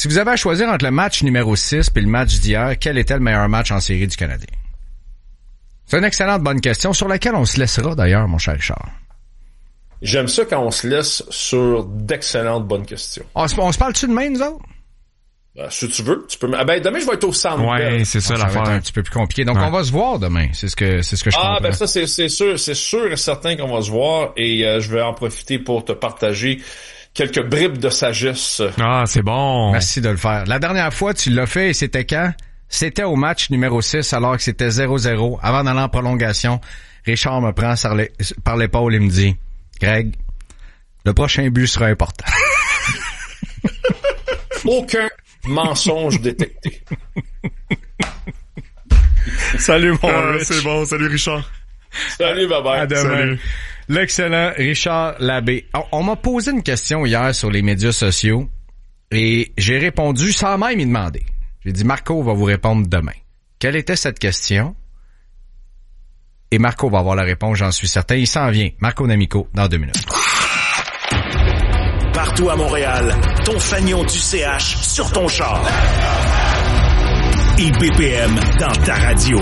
Si vous avez à choisir entre le match numéro 6 et le match d'hier, quel était le meilleur match en série du Canadien? C'est une excellente bonne question sur laquelle on se laissera d'ailleurs, mon cher Richard. J'aime ça quand on se laisse sur d'excellentes bonnes questions. On se parle-tu de main, nous autres? Si tu veux, tu peux. Demain je vais être au centre. Ouais, c'est ça l'affaire. Ça va être un petit peu plus compliqué. Donc on va se voir demain. C'est ce que je comprends. Ça c'est sûr et certain qu'on va se voir et je vais en profiter pour te partager quelques bribes de sagesse. Ah, c'est bon. Merci de le faire. La dernière fois tu l'as fait et c'était quand? C'était au match numéro 6 alors que c'était 0-0 avant d'aller en prolongation. Richard me prend par l'épaule et me dit: Greg, le prochain but sera important. Aucun mensonge détecté. Salut mon Rich. C'est bon, salut Richard. Salut, bye bye. À demain. Salut. L'excellent Richard Labbé. On m'a posé une question hier sur les médias sociaux et j'ai répondu sans même y demander. J'ai dit Marco va vous répondre demain. Quelle était cette question? Et Marco va avoir la réponse, j'en suis certain. Il s'en vient. Marco D'Amico dans 2 minutes. Partout à Montréal, ton fanion du CH sur ton char. IBPM dans ta radio.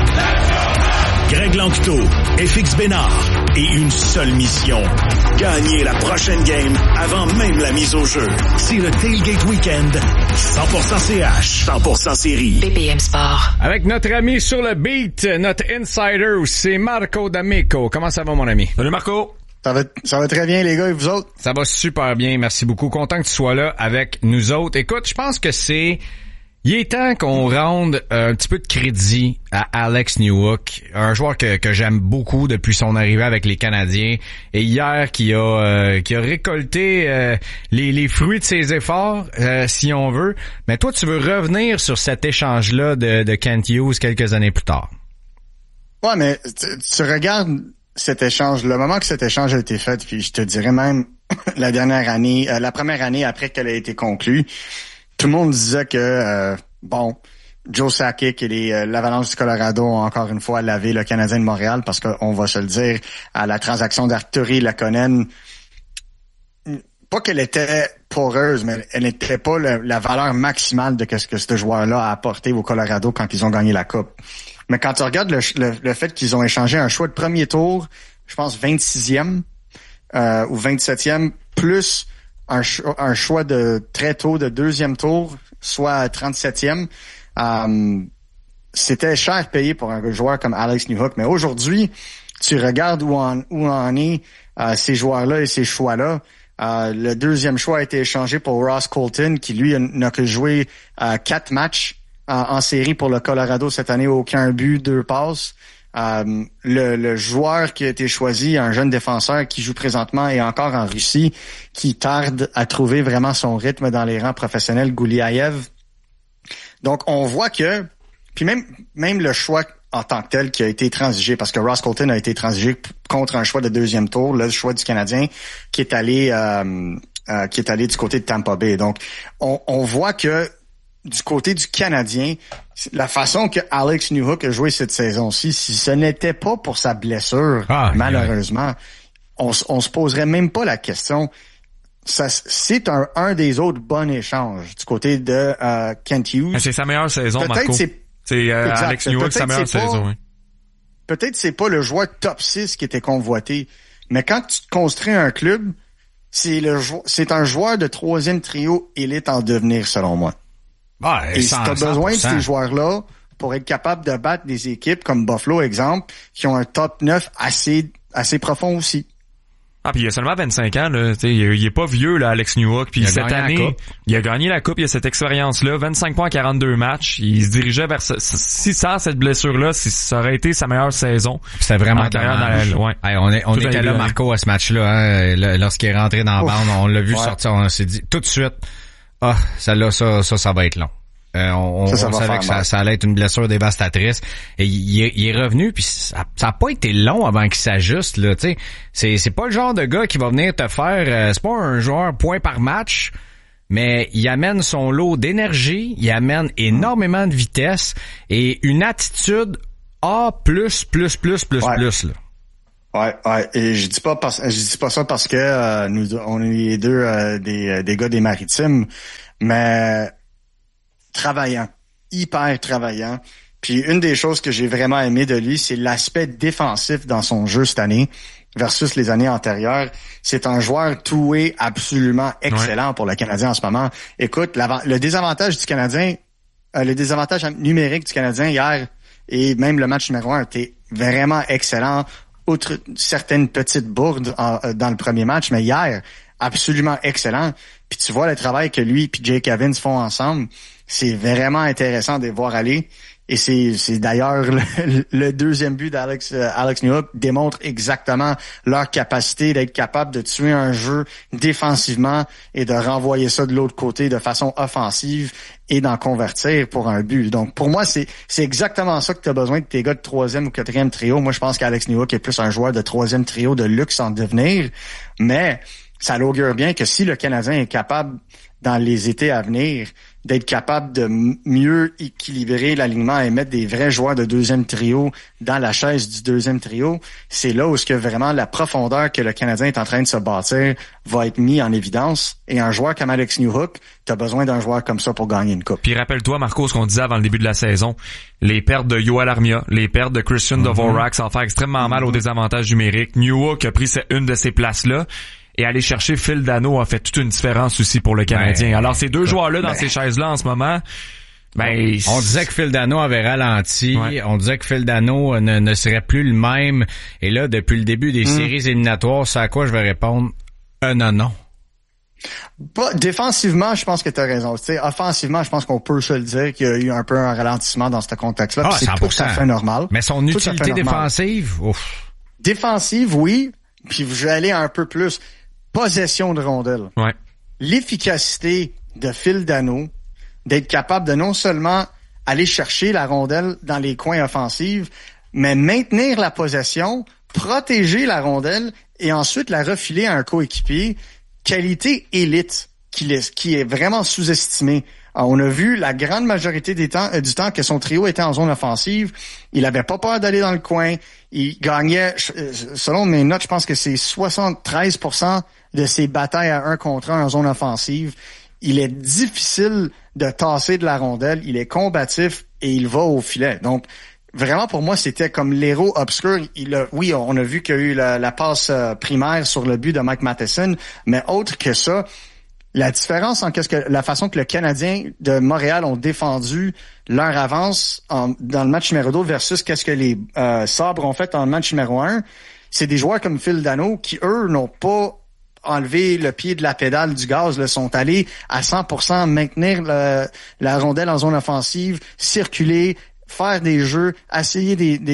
Greg Lanctot, FX Bénard et une seule mission. Gagner la prochaine game avant même la mise au jeu. C'est le Tailgate Weekend. 100% CH, 100% série. BPM Sport. Avec notre ami sur le beat, notre insider, c'est Marco D'Amico. Comment ça va, mon ami? Salut Marco. Ça va très bien, les gars, et vous autres? Ça va super bien, merci beaucoup. Content que tu sois là avec nous autres. Écoute, je pense que il est temps qu'on rende un petit peu de crédit à Alex Newhook, un joueur que j'aime beaucoup depuis son arrivée avec les Canadiens. Et hier, qui a récolté les fruits de ses efforts, si on veut. Mais toi, tu veux revenir sur cet échange-là de Kent Hughes quelques années plus tard. Ouais, mais tu regardes cet échange, le moment que cet échange a été fait, puis je te dirais même la première année après qu'elle a été conclue, tout le monde disait que Joe Sakic et l'Avalanche du Colorado ont encore une fois lavé le Canadien de Montréal parce qu'on va se le dire, à la transaction d'Arturi Lakonen, pas qu'elle était poreuse, mais elle n'était pas la valeur maximale de ce que ce joueur-là a apporté au Colorado quand ils ont gagné la Coupe. Mais quand tu regardes le fait qu'ils ont échangé un choix de premier tour, je pense 26e ou 27e, plus un choix de très tôt de deuxième tour, soit 37e, c'était cher payé pour un joueur comme Alex Newhook. Mais aujourd'hui, tu regardes où en est ces joueurs-là et ces choix-là. Le deuxième choix a été échangé pour Ross Colton, qui lui n'a que joué 4 matchs en série pour le Colorado cette année, aucun but, 2 passes. Le joueur qui a été choisi, un jeune défenseur qui joue présentement et encore en Russie, qui tarde à trouver vraiment son rythme dans les rangs professionnels, Gouliaev. Donc on voit que, puis même le choix en tant que tel qui a été transigé, parce que Ross Colton a été transigé contre un choix de deuxième tour, le choix du Canadien qui est allé du côté de Tampa Bay. Donc on voit que du côté du Canadien, la façon que Alex Newhook a joué cette saison-ci, si ce n'était pas pour sa blessure, malheureusement, on se poserait même pas la question. C'est un des autres bons échanges du côté de Kent Hughes. C'est sa meilleure saison, Peut-être Marco. C'est Alex Newhook, sa meilleure saison. Oui. Peut-être c'est pas le joueur top 6 qui était convoité, mais quand tu te construis un club, c'est un joueur de troisième trio élite en devenir, selon moi. Et si tu as besoin de ces joueurs-là pour être capable de battre des équipes comme Buffalo, exemple, qui ont un top 9 assez profond aussi. Ah, puis il a seulement 25 ans, là. Il est pas vieux, là, Alex Newhook. Puis cette année, il a gagné la Coupe, il a cette expérience-là, 25 points en 42 matchs. Il se dirigeait vers si sans cette blessure-là, ça aurait été sa meilleure saison. C'était vraiment dommage. On était là, Marco, à ce match-là, hein, lorsqu'il est rentré dans la bande, on l'a vu sortir, on s'est dit tout de suite, ça va être long. On savait que ça allait être une blessure dévastatrice. Et il est revenu, puis ça a pas été long avant qu'il s'ajuste, là, tu sais. C'est pas le genre de gars qui va venir te faire, c'est pas un joueur point par match, mais il amène son lot d'énergie, il amène énormément de vitesse et une attitude A+++++, là. Ouais, et je dis pas ça parce que nous on est les deux des gars des Maritimes, mais travaillant, hyper travaillant. Puis une des choses que j'ai vraiment aimé de lui, c'est l'aspect défensif dans son jeu cette année versus les années antérieures. C'est un joueur two-way absolument excellent pour le Canadien en ce moment. Écoute, le désavantage du Canadien, le désavantage numérique du Canadien hier et même le match numéro 1 était vraiment excellent. Outre certaines petites bourdes dans le premier match, mais hier, absolument excellent. Puis tu vois le travail que lui et Jake Evans font ensemble. C'est vraiment intéressant de les voir aller. Et c'est d'ailleurs le deuxième but d'Alex Newhook démontre exactement leur capacité d'être capable de tuer un jeu défensivement et de renvoyer ça de l'autre côté de façon offensive et d'en convertir pour un but. Donc pour moi, c'est exactement ça que tu as besoin de tes gars de 3e ou 4e trio. Moi, je pense qu'Alex Newhook est plus un joueur de 3e trio de luxe en devenir, mais ça l'augure bien que si le Canadien est capable dans les étés à venir d'être capable de mieux équilibrer l'alignement et mettre des vrais joueurs de 2e trio dans la chaise du 2e trio, c'est là où ce que vraiment la profondeur que le Canadien est en train de se bâtir va être mis en évidence. Et un joueur comme Alex Newhook, t'as besoin d'un joueur comme ça pour gagner une coupe. Puis rappelle-toi, Marco, ce qu'on disait avant le début de la saison, les pertes de Yoel Armia, les pertes de Christian Dvorak, ça va faire extrêmement mal au désavantage numérique. Newhook a pris une de ces places-là. Et aller chercher Phil Danault a fait toute une différence aussi pour le Canadien. Alors ces deux joueurs-là dans ces chaises-là en ce moment, on disait que Phil Danault avait ralenti, on disait que Phil Danault ne serait plus le même. Et là, depuis le début des séries éliminatoires, c'est à quoi je vais répondre non. Défensivement, je pense que tu as raison. T'sais, offensivement, je pense qu'on peut se le dire qu'il y a eu un peu un ralentissement dans ce contexte-là. C'est 100%. Tout à fait normal. Mais son utilité défensive, ouf. Défensive, oui. Puis je vais aller un peu plus. Possession de rondelle. Ouais. L'efficacité de Phil Danault d'être capable de non seulement aller chercher la rondelle dans les coins offensifs, mais maintenir la possession, protéger la rondelle et ensuite la refiler à un coéquipier. Qualité élite qui est vraiment sous-estimée. Alors, on a vu la grande majorité du temps que son trio était en zone offensive. Il avait pas peur d'aller dans le coin. Il gagnait, selon mes notes, je pense que c'est 73% de ses batailles à 1 contre 1 en zone offensive. Il est difficile de tasser de la rondelle. Il est combatif et il va au filet. Donc, vraiment, pour moi, c'était comme l'héros obscur. Oui, on a vu qu'il y a eu la passe primaire sur le but de Mike Matheson, mais autre que ça, la différence en la façon que le Canadien de Montréal ont défendu leur avance dans le match numéro 2 versus qu'est-ce que les Sabres ont fait dans le match numéro 1, c'est des joueurs comme Phil Danault qui, eux, n'ont pas enlevé le pied de la pédale du gaz, là, sont allés à 100% maintenir la rondelle en zone offensive, circuler, faire des jeux, essayer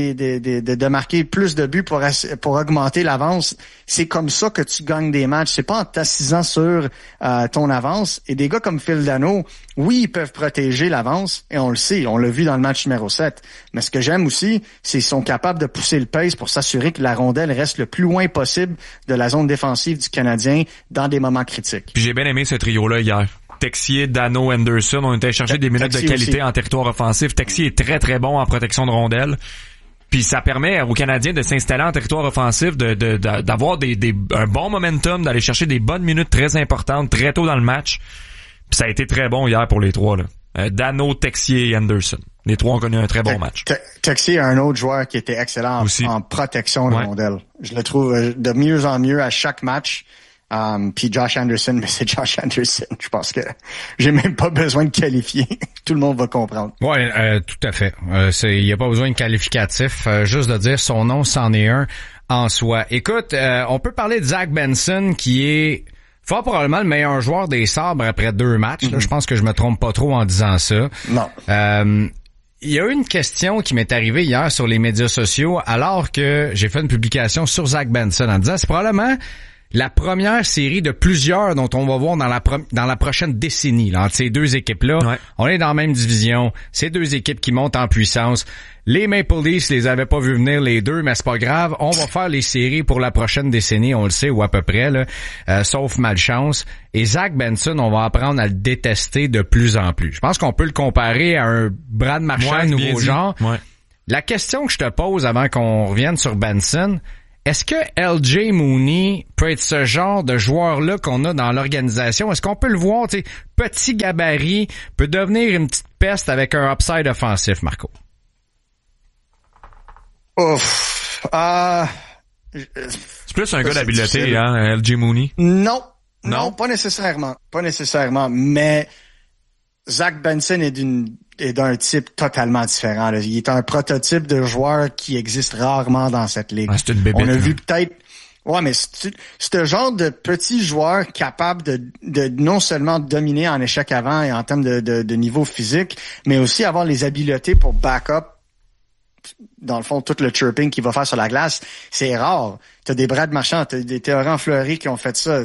de marquer plus de buts pour augmenter l'avance. C'est comme ça que tu gagnes des matchs. C'est pas en t'assisant sur ton avance. Et des gars comme Phil Danault, oui, ils peuvent protéger l'avance, et on le sait, on l'a vu dans le match numéro 7. Mais ce que j'aime aussi, c'est qu'ils sont capables de pousser le pace pour s'assurer que la rondelle reste le plus loin possible de la zone défensive du Canadien dans des moments critiques. Puis j'ai bien aimé ce trio-là hier. Texier, Danault, Anderson, on était chercher des minutes de qualité aussi en territoire offensif. Texier est très très bon en protection de rondelles. Puis ça permet aux Canadiens de s'installer en territoire offensif, d'avoir un bon momentum, d'aller chercher des bonnes minutes très importantes très tôt dans le match. Puis ça a été très bon hier pour les trois, là. Danault, Texier et Anderson. Les trois ont connu un très bon match. Texier est un autre joueur qui était excellent en protection de rondelles. Je le trouve de mieux en mieux à chaque match. Puis Josh Anderson, mais c'est Josh Anderson. Je pense que j'ai même pas besoin de qualifier. Tout le monde va comprendre. Ouais, tout à fait. Il y a pas besoin de qualificatif. Juste de dire son nom, c'en est un en soi. Écoute, on peut parler de Zach Benson qui est fort probablement le meilleur joueur des Sabres après 2 matchs. Là, je pense que je me trompe pas trop en disant ça. Non. Il y a eu une question qui m'est arrivée hier sur les médias sociaux alors que j'ai fait une publication sur Zach Benson en disant c'est probablement la première série de plusieurs dont on va voir dans la prochaine décennie là, entre ces deux équipes-là. Ouais. On est dans la même division. Ces deux équipes qui montent en puissance. Les Maple Leafs les avaient pas vu venir les deux, mais c'est pas grave. On va faire les séries pour la prochaine décennie, on le sait, ou à peu près, là, sauf malchance. Et Zach Benson, on va apprendre à le détester de plus en plus. Je pense qu'on peut le comparer à un Brad Marchand nouveau genre. Ouais. La question que je te pose avant qu'on revienne sur Benson, Est-ce que LJ Mooney peut être ce genre de joueur-là qu'on a dans l'organisation? Est-ce qu'on peut le voir, tu sais, petit gabarit, peut devenir une petite peste avec un upside offensif, Marco? C'est plus un gars d'habileté, hein, LJ Mooney? Non, pas nécessairement. Pas nécessairement, mais Zach Benson est d'un type totalement différent. Là. Il est un prototype de joueur qui existe rarement dans cette ligue. Ah, c'est une bébête, on a vu peut-être... Ouais, mais c'est un genre de petit joueur capable de non seulement dominer en échec avant et en termes de niveau physique, mais aussi avoir les habiletés pour back-up. Dans le fond, tout le chirping qu'il va faire sur la glace, c'est rare. T'as des Brad Marchand, t'as des Théorant Fleury qui ont fait ça.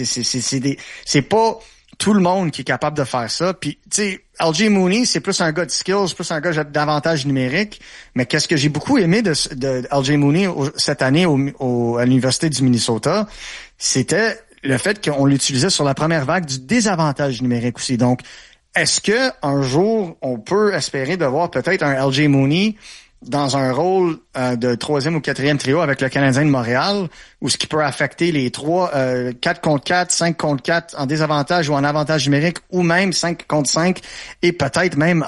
C'est pas tout le monde qui est capable de faire ça. Puis, tu sais, LJ Mooney, c'est plus un gars de skills, plus un gars d'avantage numérique. Mais qu'est-ce que j'ai beaucoup aimé de LJ Mooney cette année à l'Université du Minnesota, c'était le fait qu'on l'utilisait sur la première vague du désavantage numérique aussi. Donc, est-ce que un jour, on peut espérer de voir peut-être un LJ Mooney dans un rôle de 3e ou 4e trio avec le Canadien de Montréal, où ce qui peut affecter les 4 contre 4, 5 contre 4 en désavantage ou en avantage numérique, ou même 5 contre 5, et peut-être même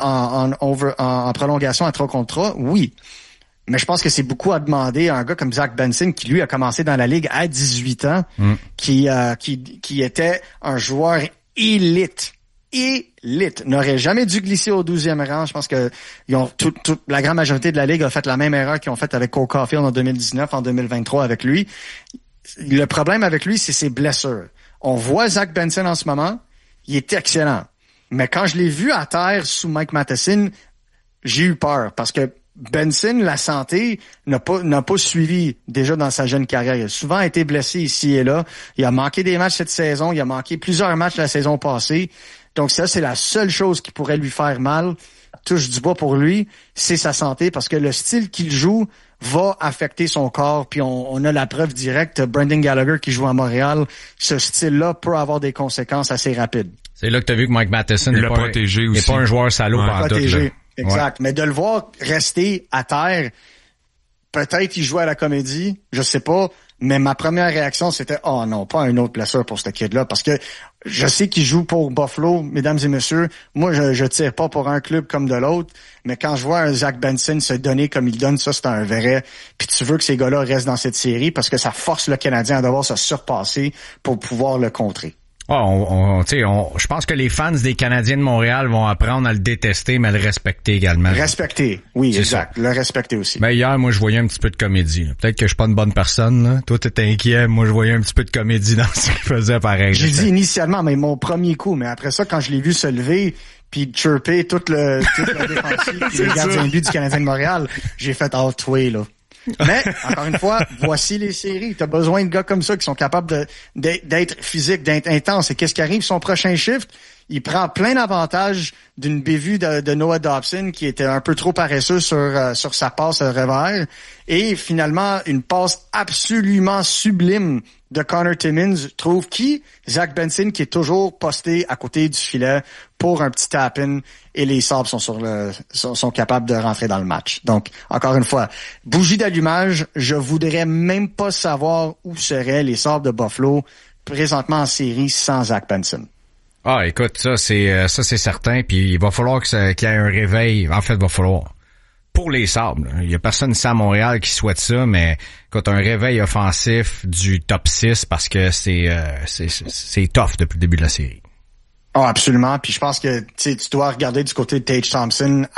en prolongation à 3 contre 3, oui. Mais je pense que c'est beaucoup à demander à un gars comme Zach Benson, qui lui a commencé dans la Ligue à 18 ans, qui était un joueur élite, n'aurait jamais dû glisser au 12e rang. Je pense que la grande majorité de la Ligue a fait la même erreur qu'ils ont faite avec Cole Caulfield en 2019, en 2023 avec lui. Le problème avec lui, c'est ses blessures. On voit Zach Benson en ce moment, il est excellent. Mais quand je l'ai vu à terre sous Mike Matheson, j'ai eu peur parce que Benson, la santé, n'a pas suivi déjà dans sa jeune carrière. Il a souvent été blessé ici et là. Il a manqué des matchs cette saison. Il a manqué plusieurs matchs la saison passée. Donc ça, c'est la seule chose qui pourrait lui faire mal. Touche du bois pour lui, c'est sa santé, parce que le style qu'il joue va affecter son corps. Puis on a la preuve directe. Brendan Gallagher qui joue à Montréal, ce style-là peut avoir des conséquences assez rapides. C'est là que tu as vu que Mike Matheson n'est pas un joueur salaud par tout. Exact. Mais de le voir rester à terre, peut-être il jouait à la comédie, je sais pas, mais ma première réaction c'était « Oh non, pas une autre blessure pour ce kid-là » parce que je sais qu'il joue pour Buffalo, mesdames et messieurs. Moi, je tire pas pour un club comme de l'autre, mais quand je vois un Zach Benson se donner comme il donne, ça c'est un vrai. Puis tu veux que ces gars-là restent dans cette série parce que ça force le Canadien à devoir se surpasser pour pouvoir le contrer. Je pense que les fans des Canadiens de Montréal vont apprendre à le détester, mais à le respecter également. Respecter, oui, c'est exact. Ça. Le respecter aussi. Ben hier, moi, je voyais un petit peu de comédie. Là. Peut-être que je suis pas une bonne personne. Là. Toi, t'étais inquiet. Moi, je voyais un petit peu de comédie dans ce qu'il faisait pareil. J'ai dit initialement, mais mon premier coup. Mais après ça, quand je l'ai vu se lever puis chirper toute la défensive puis le gardien de but du Canadien de Montréal, j'ai fait « toi, là ». Mais, encore une fois, voici les séries. T'as besoin de gars comme ça qui sont capables d'être physiques, d'être intenses. Et qu'est-ce qui arrive? Son prochain shift, il prend plein d'avantages d'une bévue de Noah Dobson qui était un peu trop paresseux sur sa passe revers. Et finalement, une passe absolument sublime de Connor Timmins trouve Zach Benson, qui est toujours posté à côté du filet pour un petit tap-in, et les Sabres sont capables de rentrer dans le match. Donc, encore une fois, bougie d'allumage, je voudrais même pas savoir où seraient les Sabres de Buffalo présentement en série sans Zach Benson. Ah, écoute, ça c'est certain, puis il va falloir qu'il y ait un réveil. En fait, il va falloir pour les Sabres. Il y a personne ici à Montréal qui souhaite ça, mais écoute, un réveil offensif du top 6 parce que c'est tough depuis le début de la série. Oh, absolument. Puis je pense que tu dois regarder du côté de Tage Thompson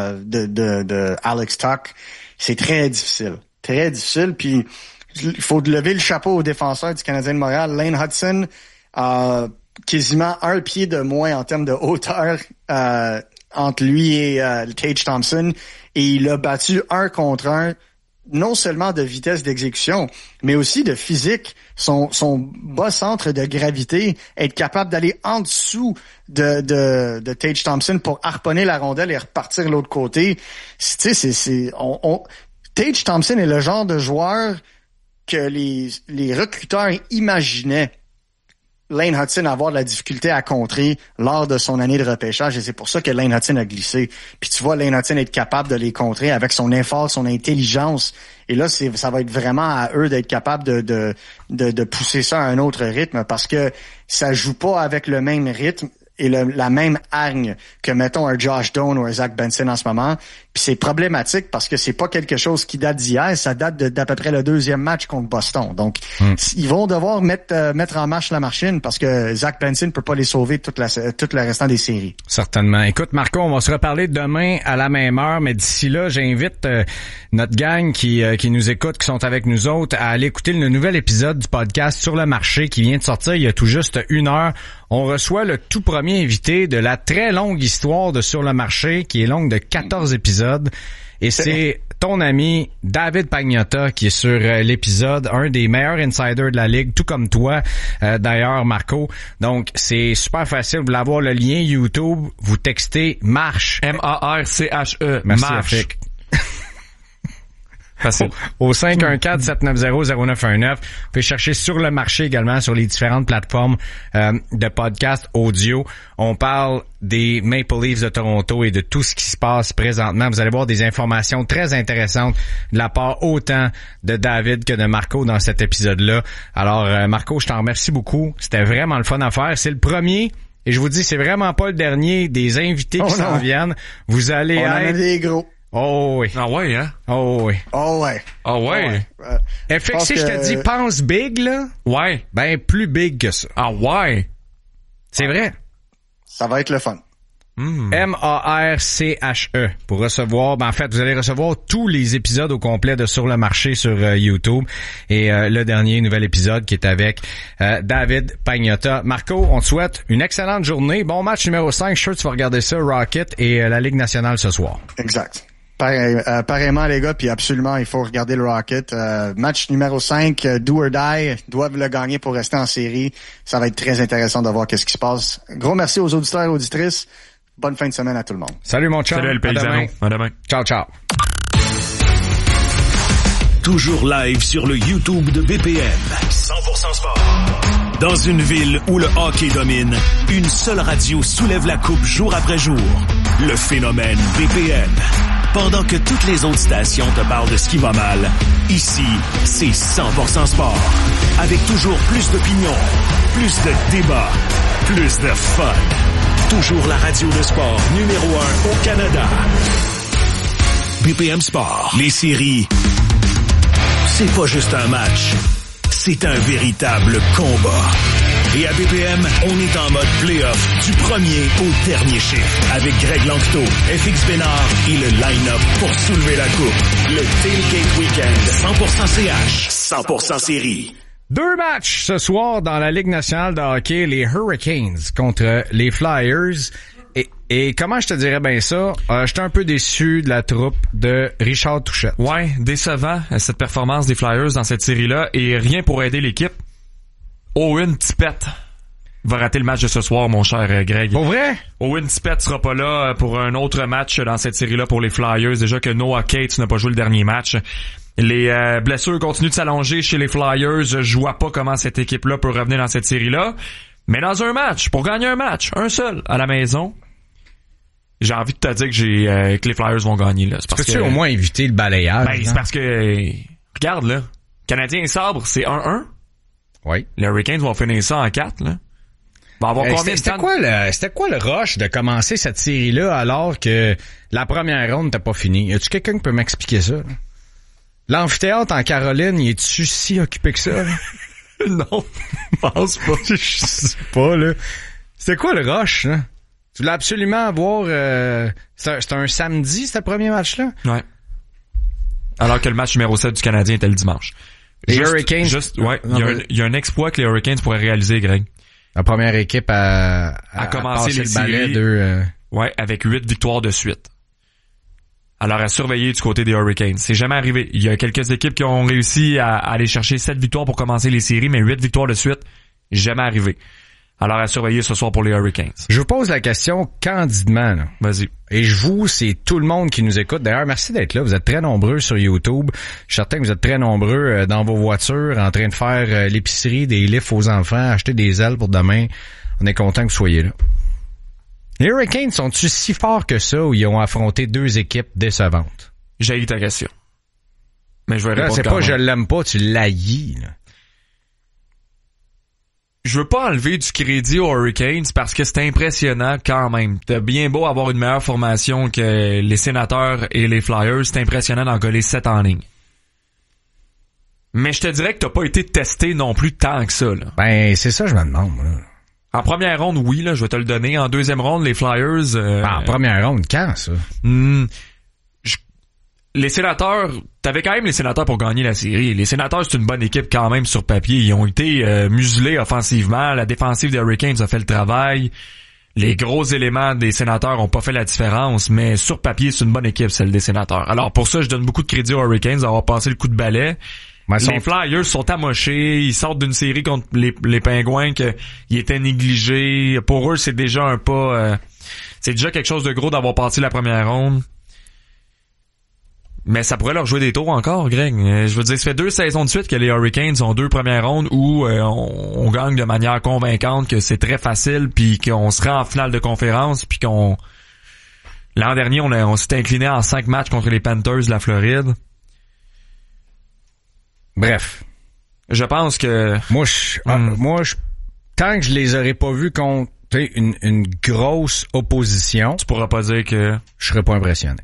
de Alex Tuch. C'est très difficile. Très difficile. Puis il faut lever le chapeau aux défenseurs du Canadien de Montréal. Lane Hudson, quasiment un pied de moins en termes de hauteur entre lui et Tage Thompson. Et il a battu 1 contre 1, non seulement de vitesse d'exécution, mais aussi de physique. Son bas centre de gravité, être capable d'aller en dessous de Tage Thompson pour harponner la rondelle et repartir de l'autre côté. Tu sais, Tage Thompson est le genre de joueur que les recruteurs imaginaient Lane Hutson avoir de la difficulté à contrer lors de son année de repêchage et c'est pour ça que Lane Hutson a glissé. Puis tu vois Lane Hutson être capable de les contrer avec son effort, son intelligence. Et là, ça va être vraiment à eux d'être capables de pousser ça à un autre rythme parce que ça joue pas avec le même rythme et la même hargne que, mettons, un Josh Doan ou un Zach Benson en ce moment. Puis c'est problématique parce que c'est pas quelque chose qui date d'hier, ça date d'à peu près le deuxième match contre Boston. Donc, ils vont devoir mettre en marche la machine parce que Zach Benson peut pas les sauver toute le restant des séries. Certainement. Écoute, Marco, on va se reparler demain à la même heure, mais d'ici là, j'invite notre gang qui nous écoute, qui sont avec nous autres, à aller écouter le nouvel épisode du podcast Sur le marché qui vient de sortir il y a tout juste 1 heure. On reçoit le tout premier invité de la très longue histoire de Sur le marché, qui est longue de 14 épisodes. Et c'est ton ami David Pagnotta qui est sur l'épisode, un des meilleurs insiders de la ligue, tout comme toi, d'ailleurs, Marco. Donc, c'est super facile. Vous voulez avoir le lien YouTube, vous textez MARCHE. M-A-R-C-H-E. Merci, MARCHE. Facile. Au 514-790-0919. Vous pouvez chercher Sur le marché également sur les différentes plateformes de podcast audio. On parle des Maple Leafs de Toronto et de tout ce qui se passe présentement. Vous allez voir des informations très intéressantes de la part autant de David que de Marco dans cet épisode-là. Alors, Marco, je t'en remercie beaucoup. C'était vraiment le fun à faire. C'est le premier. Et je vous dis, c'est vraiment pas le dernier des invités qui s'en viennent. Vous allez être... On en a des gros. Oh oui. Ah ouais, hein? Oh oui. Oh ouais. Ah ouais. FX, si je te dis pense big, là. Ouais. Ben, plus big que ça. Ah ouais. C'est vrai. Ça va être le fun. M-A-R-C-H-E pour recevoir, en fait, vous allez recevoir tous les épisodes au complet de Sur le marché sur YouTube et le dernier nouvel épisode qui est avec David Pagnotta. Marco, on te souhaite une excellente journée. Bon match numéro 5. Je suis sûr que tu vas regarder ça, Rocket et la Ligue nationale ce soir. Exact. Pareillement, les gars, puis absolument, il faut regarder le Rocket. Match numéro 5, do or die, doivent le gagner pour rester en série. Ça va être très intéressant de voir qu'est-ce qui se passe. Gros merci aux auditeurs et auditrices. Bonne fin de semaine à tout le monde. Salut mon chum. Salut le paysano. À demain. Ciao, ciao. Toujours live sur le YouTube de BPM. 100% sport. Dans une ville où le hockey domine, une seule radio soulève la coupe jour après jour. Le phénomène BPM. Pendant que toutes les autres stations te parlent de ce qui va mal, ici, c'est 100% sport. Avec toujours plus d'opinions, plus de débats, plus de fun. Toujours la radio de sport numéro 1 au Canada. BPM Sport. Les séries, c'est pas juste un match, c'est un véritable combat. Et à BPM, on est en mode play-off du premier au dernier chiffre. Avec Greg Lanctot, FX Bénard et le line-up pour soulever la coupe. Le Tailgate Weekend, 100% CH, 100% série. 2 matchs ce soir dans la Ligue nationale de hockey, les Hurricanes contre les Flyers. Et comment je te dirais bien ça? J'étais un peu déçu de la troupe de Richard Touchette. Ouais, décevant cette performance des Flyers dans cette série-là et rien pour aider l'équipe. Owen Tippett va rater le match de ce soir, mon cher Greg. Pour vrai? Owen Tippett sera pas là pour un autre match dans cette série-là pour les Flyers. Déjà que Noah Cates n'a pas joué le dernier match. Les blessures continuent de s'allonger chez les Flyers. Je vois pas comment cette équipe-là peut revenir dans cette série-là. Mais dans un match, pour gagner un match, un seul, à la maison, j'ai envie de te dire que les Flyers vont gagner. Là. Peux-tu au moins éviter le balayage? Ben, c'est parce que, regarde là, Canadien et Sabre, c'est 1-1. Oui. Les Hurricanes vont finir ça en 4, là. Va avoir combien de temps? C'était quoi le rush de commencer cette série-là alors que la première ronde n'était pas finie? Y a-tu quelqu'un qui peut m'expliquer ça? Là? L'amphithéâtre en Caroline, il est-tu si occupé que ça? Là? Non, je pense pas. Je sais pas, là. C'était quoi le rush, là? Tu voulais absolument avoir... C'était un samedi, ce premier match-là? Ouais. Alors que le match numéro 7 du Canadien était le dimanche. Les Hurricanes... Ouais, il y a un exploit que les Hurricanes pourraient réaliser, Greg. La première équipe à commencer les séries. Ouais, avec 8 victoires de suite. Alors, à surveiller du côté des Hurricanes. C'est jamais arrivé. Il y a quelques équipes qui ont réussi à aller chercher 7 victoires pour commencer les séries, mais 8 victoires de suite, jamais arrivé. Alors à surveiller ce soir pour les Hurricanes. Je vous pose la question candidement. Là. Vas-y. Et c'est tout le monde qui nous écoute. D'ailleurs, merci d'être là. Vous êtes très nombreux sur YouTube. Je suis certain que vous êtes très nombreux dans vos voitures, en train de faire l'épicerie, des lifts aux enfants, acheter des ailes pour demain. On est content que vous soyez là. Les Hurricanes sont-ils si forts que ça ou ils ont affronté 2 équipes décevantes? J'ai eu ta question. Mais je vais répondre. Là, c'est pas je l'aime pas, tu l'haïs, là. Je veux pas enlever du crédit aux Hurricanes parce que c'est impressionnant quand même. T'as bien beau avoir une meilleure formation que les Sénateurs et les Flyers, c'est impressionnant d'en coller 7 en ligne. Mais je te dirais que t'as pas été testé non plus tant que ça, là. Ben, c'est ça, je me demande, là. En première ronde, oui, là, je vais te le donner. En deuxième ronde, les Flyers... en première ronde, quand, ça? Les Sénateurs, t'avais quand même les Sénateurs pour gagner la série. Les Sénateurs, c'est une bonne équipe quand même sur papier. Ils ont été muselés offensivement. La défensive des Hurricanes a fait le travail. Les gros éléments des Sénateurs ont pas fait la différence, mais sur papier, c'est une bonne équipe, celle des Sénateurs. Alors pour ça, je donne beaucoup de crédit aux Hurricanes d'avoir passé le coup de balai. Les Flyers sont amochés. Ils sortent d'une série contre les Pingouins qu'ils étaient négligés. Pour eux, c'est déjà un pas... c'est déjà quelque chose de gros d'avoir passé la première ronde. Mais ça pourrait leur jouer des tours encore, Greg. Je veux dire, ça fait 2 saisons de suite que les Hurricanes ont 2 premières rondes où on gagne de manière convaincante, que c'est très facile, puis qu'on se rend en finale de conférence, puis qu'on... L'an dernier, on s'est incliné en 5 matchs contre les Panthers de la Floride. Bref. Je pense que... Moi, tant que je les aurais pas vus contre une grosse opposition... Tu pourras pas dire que... Je serais pas impressionné.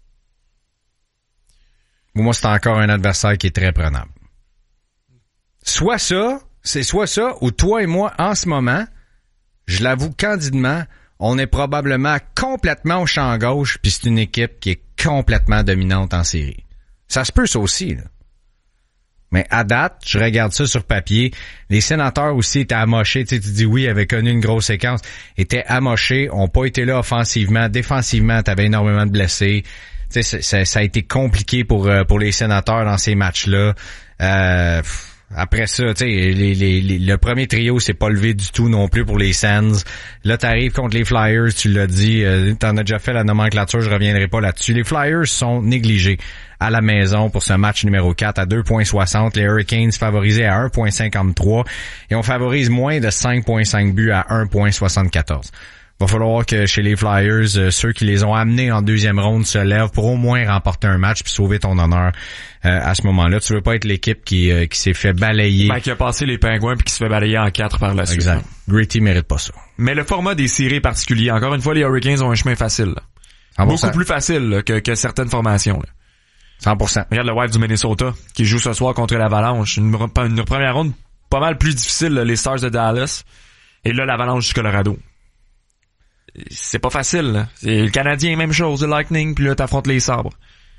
Moi, c'est encore un adversaire qui est très prenable. Soit ça, ou toi et moi, en ce moment, je l'avoue candidement, on est probablement complètement au champ gauche, puis c'est une équipe qui est complètement dominante en série. Ça se peut, ça aussi, là. Mais à date, je regarde ça sur papier. Les Sénateurs aussi étaient amochés. Tu dis oui, avaient connu une grosse séquence. Étaient amochés, ont pas été là offensivement. Défensivement, t'avais énormément de blessés. Tu sais, ça a été compliqué pour les Sénateurs dans ces matchs-là. Après ça, tu sais, le premier trio s'est pas levé du tout non plus pour les Sens. Là, t'arrives contre les Flyers, tu l'as dit, t'en as déjà fait la nomenclature, je reviendrai pas là-dessus. Les Flyers sont négligés à la maison pour ce match numéro 4 à 2.60. Les Hurricanes favorisés à 1.53 et on favorise moins de 5.5 buts à 1.74. Va falloir que chez les Flyers, ceux qui les ont amenés en deuxième ronde se lèvent pour au moins remporter un match puis sauver ton honneur à ce moment-là. Tu veux pas être l'équipe qui s'est fait balayer. Qui a passé les Pingouins puis qui se fait balayer en 4 par la suite. Exact. Gritty mérite pas ça. Mais le format des séries est particulier. Encore une fois, les Hurricanes ont un chemin facile. Là. Beaucoup plus facile là, que certaines formations. Là. 100%. Regarde le Wild du Minnesota qui joue ce soir contre l'Avalanche. Une première ronde pas mal plus difficile, là, les Stars de Dallas. Et là, l'Avalanche du Colorado. C'est pas facile, là. C'est le Canadien, même chose, le Lightning, puis là, t'affrontes les Sabres.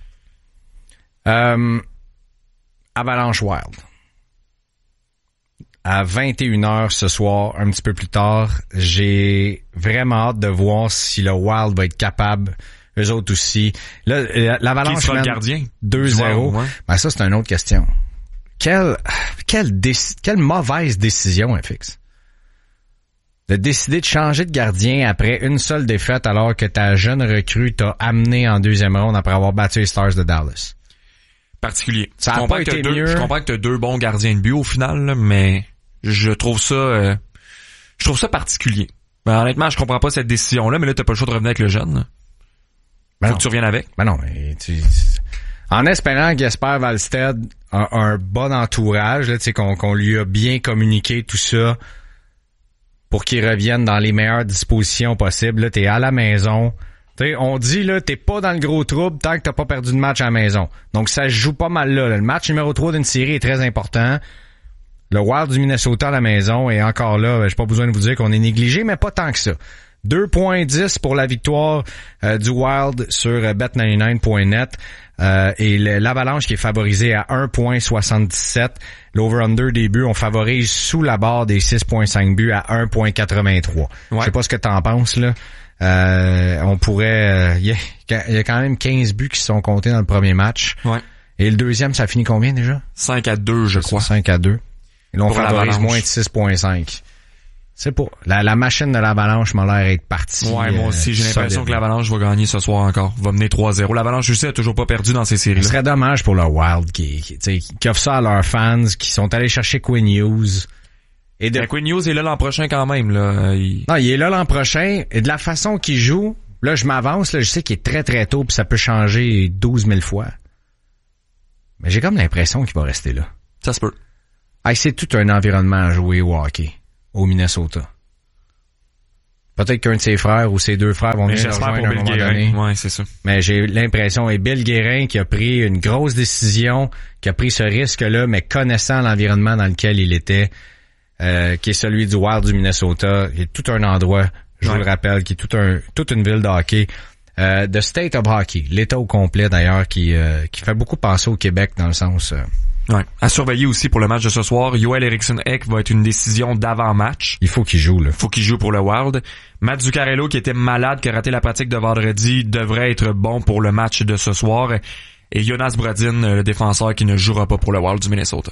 Avalanche Wild. À 21h ce soir, un petit peu plus tard, j'ai vraiment hâte de voir si le Wild va être capable, eux autres aussi. Là, l'Avalanche mène le gardien 2-0. Ouais. Ben ça, c'est une autre question. Quelle mauvaise décision, FX. De décider de changer de gardien après une seule défaite alors que ta jeune recrue t'a amené en deuxième ronde après avoir battu les Stars de Dallas. Particulier. Ça a pas été mieux. Je comprends que t'as 2 bons gardiens de but au final, là, mais je trouve ça particulier. Ben, honnêtement, je comprends pas cette décision-là, mais là, t'as pas le choix de revenir avec le jeune. Faut que tu reviennes avec. Ben non, mais en espérant qu'Jesper Wallstedt a un bon entourage, là, tu sais, qu'on lui a bien communiqué tout ça, pour qu'ils reviennent dans les meilleures dispositions possibles. Là, t'es à la maison. T'sais, on dit, là, t'es pas dans le gros trouble tant que t'as pas perdu de match à la maison. Donc, ça se joue pas mal là. Le match numéro 3 d'une série est très important. Le Wild du Minnesota à la maison est encore là. J'ai pas besoin de vous dire qu'on est négligé, mais pas tant que ça. 2.10 pour la victoire du Wild sur bet99.net. Et l'Avalanche qui est favorisée à 1.77. L'over-under des buts, on favorise sous la barre des 6.5 buts à 1.83. Ouais. Je sais pas ce que t'en penses, là. On pourrait... Il y a quand même 15 buts qui sont comptés dans le premier match. Ouais. Et le deuxième, ça finit combien déjà? 5-2, je crois. 5-2. Et là, on favorise moins de 6.5. C'est pas. La machine de l'Avalanche m'a l'air être partie. Ouais, moi aussi, j'ai l'impression que l'Avalanche va gagner ce soir encore. Va mener 3-0. L'Avalanche, je sais, a toujours pas perdu dans ces séries-là. Ce serait dommage pour le Wild qui offre ça à leurs fans, qui sont allés chercher Quinn Hughes. Quinn Hughes est là l'an prochain quand même, là. Non, il est là l'an prochain. Et de la façon qu'il joue, là, je m'avance, là, je sais qu'il est très très tôt puis ça peut changer 12 000 fois. Mais j'ai comme l'impression qu'il va rester là. Ça se peut. C'est tout un environnement à jouer au hockey, au Minnesota. Peut-être qu'un de ses frères ou ses deux frères vont venir le rejoindre à un moment donné. Ouais, c'est ça. Mais j'ai l'impression, et Bill Guérin qui a pris une grosse décision, qui a pris ce risque-là, mais connaissant l'environnement dans lequel il était, qui est celui du Wild du Minnesota, qui est tout un endroit, je vous le rappelle, qui est toute une ville de hockey. The State of Hockey, l'État au complet d'ailleurs, qui fait beaucoup penser au Québec dans le sens... Ouais. À surveiller aussi pour le match de ce soir, Joel Eriksson-Ek va être une décision d'avant-match. Il faut qu'il joue, là. Faut qu'il joue pour le Wild. Matt Zuccarello, qui était malade, qui a raté la pratique de vendredi, devrait être bon pour le match de ce soir. Et Jonas Brodin, le défenseur, qui ne jouera pas pour le Wild du Minnesota.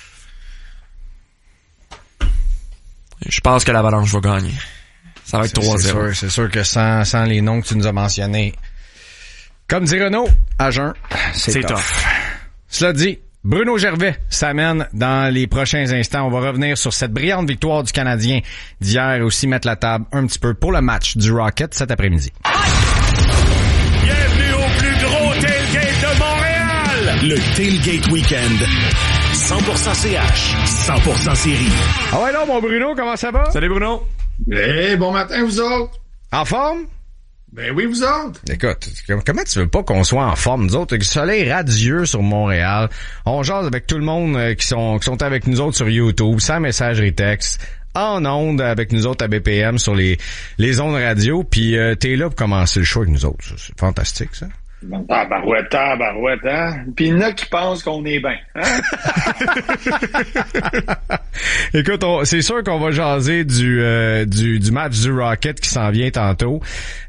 Je pense que l'Avalanche va gagner. Ça va être 3-0. C'est sûr que sans les noms que tu nous as mentionnés, comme dit Renaud, à jeun, c'est tough. Cela dit, Bruno Gervais s'amène dans les prochains instants. On va revenir sur cette brillante victoire du Canadien d'hier et aussi mettre la table un petit peu pour le match du Rocket cet après-midi. Bienvenue au plus gros tailgate de Montréal! Le Tailgate Weekend. 100% CH, 100% série. Ah ouais, là, mon Bruno, comment ça va? Salut Bruno! Bon matin, vous autres! En forme? Ben oui, vous autres. Écoute, comment tu veux pas qu'on soit en forme, nous autres? Le soleil radieux sur Montréal. On jase avec tout le monde qui sont avec nous autres sur YouTube, sans messagerie texte, en ondes avec nous autres à BPM sur les ondes radio. Puis t'es là pour commencer le show avec nous autres. C'est fantastique, ça. Tabarouette, hein? Puis il y en a qui pensent qu'on est bien, hein? Écoute, c'est sûr qu'on va jaser du match du Rocket qui s'en vient tantôt.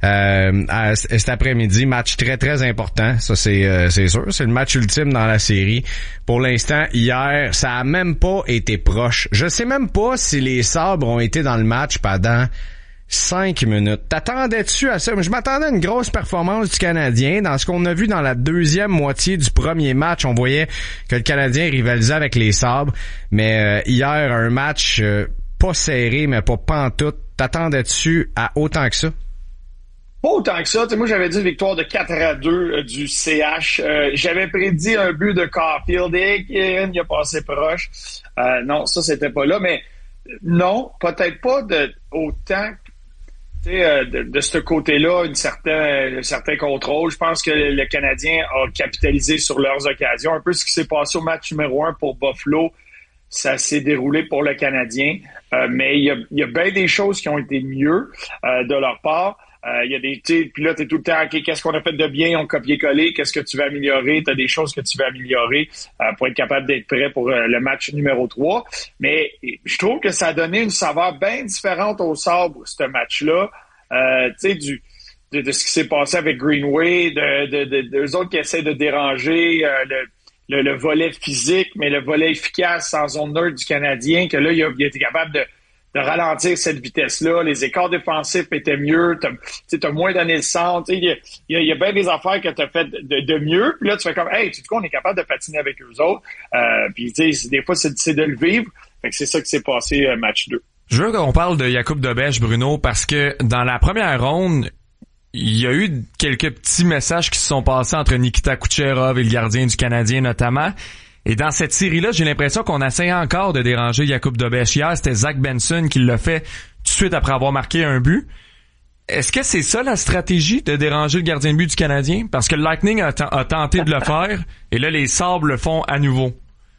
Cet après-midi, match très très important. Ça c'est sûr, c'est le match ultime dans la série. Pour l'instant, hier, ça a même pas été proche. Je sais même pas si les Sabres ont été dans le match pendant 5 minutes. T'attendais-tu à ça? Je m'attendais à une grosse performance du Canadien. Dans ce qu'on a vu dans la deuxième moitié du premier match, on voyait que le Canadien rivalisait avec les Sabres. Mais hier, un match pas serré, mais pas pantoute. T'attendais-tu à autant que ça? Pas autant que ça. Moi, j'avais dit une victoire de 4-2 du CH. J'avais prédit un but de Caulfield et il a passé proche. Non, ça, c'était pas là. Mais non, peut-être pas de autant de ce côté-là, un certain contrôle. Je pense que le Canadien a capitalisé sur leurs occasions. Un peu ce qui s'est passé au match numéro 1 pour Buffalo, ça s'est déroulé pour le Canadien. Mais il y a bien des choses qui ont été mieux de leur part. Il y a des, puis là, t'es tout le temps, OK, qu'est-ce qu'on a fait de bien? On copier-coller. Qu'est-ce que tu veux améliorer? T'as des choses que tu veux améliorer pour être capable d'être prêt pour le match numéro 3. Mais je trouve que ça a donné une saveur bien différente au Sabres, ce match-là. Tu sais, de ce qui s'est passé avec Greenway, d'eux autres qui essaient de déranger le volet physique, mais le volet efficace en zone neutre du Canadien, que là, il a été capable de ralentir cette vitesse-là. Les écarts défensifs étaient mieux. T'as moins donné le centre. Il y a bien des affaires que t'as fait de mieux. Puis là, tu fais comme, hey, tu sais quoi, on est capable de patiner avec eux autres. Puis tu sais, des fois, c'est de le vivre. Fait que c'est ça qui s'est passé match 2. Je veux qu'on parle de Jakub Dobeš, Bruno, parce que dans la première ronde, il y a eu quelques petits messages qui se sont passés entre Nikita Kucherov et le gardien du Canadien notamment. Et dans cette série-là, j'ai l'impression qu'on essaie encore de déranger Jakub Dobeš. Hier, c'était Zach Benson qui l'a fait tout de suite après avoir marqué un but. Est-ce que c'est ça la stratégie, de déranger le gardien de but du Canadien? Parce que le Lightning a tenté de le faire, et là, les Sabres le font à nouveau.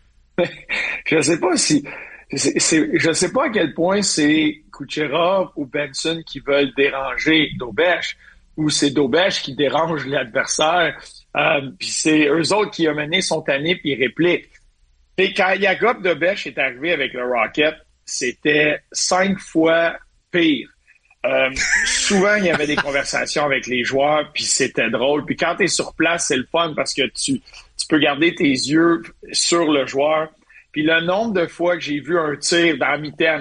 Je sais pas si... je sais pas à quel point c'est Kucherov ou Benson qui veulent déranger Dobeš, ou c'est Dobeš qui dérange l'adversaire. Puis c'est eux autres qui ont mené son tannée puis ils répliquent. Et quand Jakub Dobeš est arrivé avec le Rocket, c'était 5 fois pire. Souvent, il y avait des conversations avec les joueurs, puis c'était drôle. Puis quand t'es sur place, c'est le fun parce que tu peux garder tes yeux sur le joueur. Puis le nombre de fois que j'ai vu un tir dans la mitaine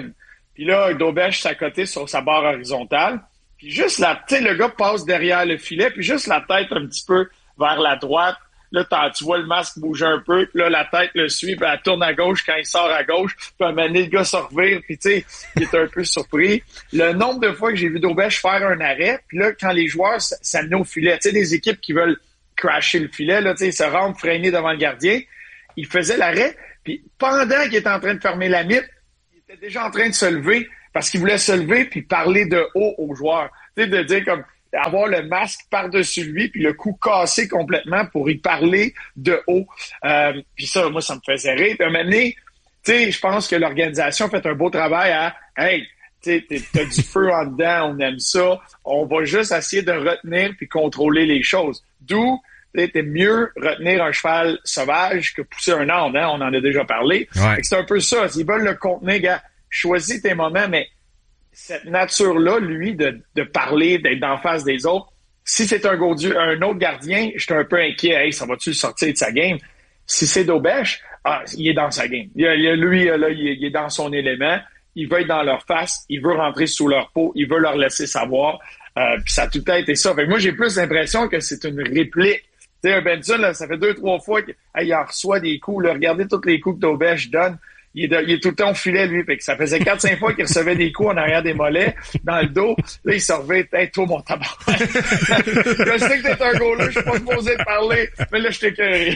Puis là, Dobesch s'accotait sur sa barre horizontale. Puis juste le gars passe derrière le filet, puis juste la tête un petit peu vers la droite. Là, tu vois le masque bouger un peu, puis là, la tête le suit, puis elle tourne à gauche quand il sort à gauche, puis à un moment donné, le gars se revire, puis tu sais, il est un peu surpris. Le nombre de fois que j'ai vu Dobesch faire un arrêt, puis là, quand les joueurs s'amenaient au filet, tu sais, des équipes qui veulent crasher le filet, là, tu sais, ils se rendent freinés devant le gardien, il faisait l'arrêt, puis pendant qu'il était en train de fermer la mythe, il était déjà en train de se lever, parce qu'il voulait se lever puis parler de haut aux joueurs. Tu sais, de dire comme, avoir le masque par-dessus lui, puis le cou cassé complètement pour y parler de haut. Puis ça, moi, ça me faisait rire. Puis à un moment donné, tu sais, je pense que l'organisation a fait un beau travail à « Hey, tu sais, t'as du feu en dedans, on aime ça. On va juste essayer de retenir puis contrôler les choses. » D'où, t'es mieux retenir un cheval sauvage que pousser un âne, hein? On en a déjà parlé. Ouais. C'est un peu ça. S'ils veulent le contenir, gars, choisis tes moments, mais cette nature-là, lui, de parler, d'être d'en face des autres, si c'est un autre gardien, j'étais un peu inquiet. Hey, ça va-tu sortir de sa game? Si c'est Dobesch, il est dans sa game. Il est dans son élément. Il veut être dans leur face. Il veut rentrer sous leur peau. Il veut leur laisser savoir. Puis ça a tout le temps été ça. Fait que moi, j'ai plus l'impression que c'est une réplique. Tu sais, un Benson, là, ça fait 2-3 fois qu'il en reçoit des coups. Là. Regardez tous les coups que Dobesch donne. Il est tout le temps au filet, lui. Fait que ça faisait 4-5 fois qu'il recevait des coups en arrière des mollets, dans le dos. Là, il se revait, hey, toi, mon tabac. Je sais que t'es un goaler, je suis pas supposé te parler, mais là, je t'ai écœuré.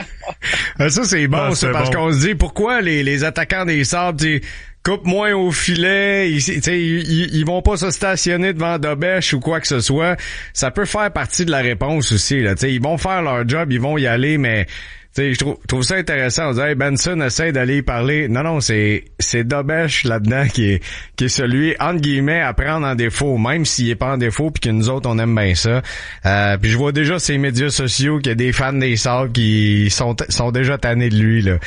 Ça, c'est bon, ça, parce qu'on se dit, pourquoi les attaquants des Sabres, coupe moins au filet, ils vont pas se stationner devant Dobesch ou quoi que ce soit. Ça peut faire partie de la réponse aussi, là. Ils vont faire leur job, ils vont y aller, mais je trouve ça intéressant. On dit, hey, Benson essaie d'aller y parler. Non, c'est Dobesch là-dedans qui est celui, entre guillemets, à prendre en défaut, même s'il est pas en défaut puis que nous autres, on aime bien ça. Puis je vois déjà ces médias sociaux qu'il y a des fans des Sabres qui sont déjà tannés de lui, là.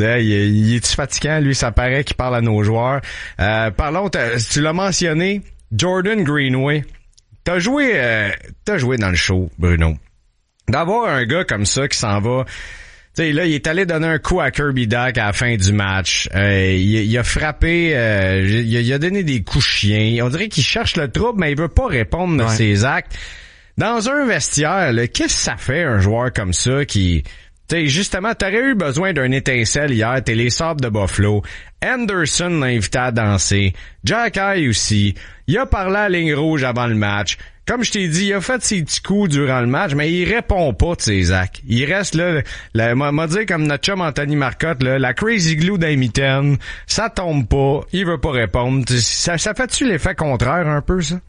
Il est-tu fatigant, lui? Ça paraît qu'il parle à nos joueurs. Parlons, tu l'as mentionné, Jordan Greenway. T'as joué dans le show, Bruno. D'avoir un gars comme ça qui s'en va. Tu sais, là, il est allé donner un coup à Kirby Dach à la fin du match. Il a frappé, il a donné des coups chiens. On dirait qu'il cherche le trouble, mais il veut pas répondre à ses actes. Dans un vestiaire, là, qu'est-ce que ça fait un joueur comme ça qui... Tu sais, justement, t'aurais eu besoin d'un étincelle hier. T'es les Sabres de Buffalo. Anderson l'a invité à danser. Jack Eye aussi. Il a parlé à la ligne rouge avant le match. Comme je t'ai dit, il a fait ses petits coups durant le match, mais il répond pas de ses actes. Il reste là, m'a dit comme notre chum Anthony Marcotte, là, la crazy glue d'Amiten, ça tombe pas, il veut pas répondre. Ça fait-tu l'effet contraire un peu, ça?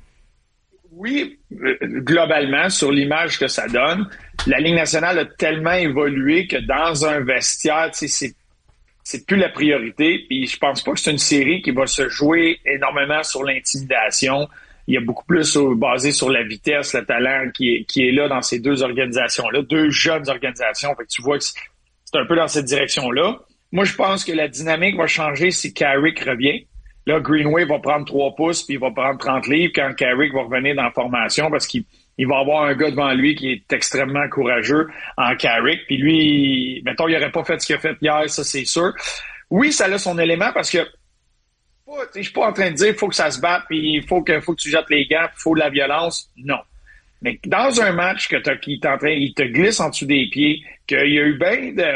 Oui, globalement, sur l'image que ça donne, la Ligue nationale a tellement évolué que dans un vestiaire, tu sais, c'est plus la priorité. Puis je pense pas que c'est une série qui va se jouer énormément sur l'intimidation. Il y a beaucoup plus basé sur la vitesse, le talent qui est là dans ces deux organisations-là, deux jeunes organisations. Fait que tu vois que c'est un peu dans cette direction-là. Moi, je pense que la dynamique va changer si Carrick revient. Là, Greenway va prendre 3 pouces puis il va prendre 30 livres quand Carrick va revenir dans la formation parce qu'il va avoir un gars devant lui qui est extrêmement courageux en Carrick. Puis lui, mettons, il aurait pas fait ce qu'il a fait hier, ça c'est sûr. Oui, ça a son élément parce que je suis pas en train de dire faut que ça se batte puis il faut que tu jettes les gants, il faut de la violence. Non. Mais dans un match il te glisse en dessous des pieds, qu'il y a eu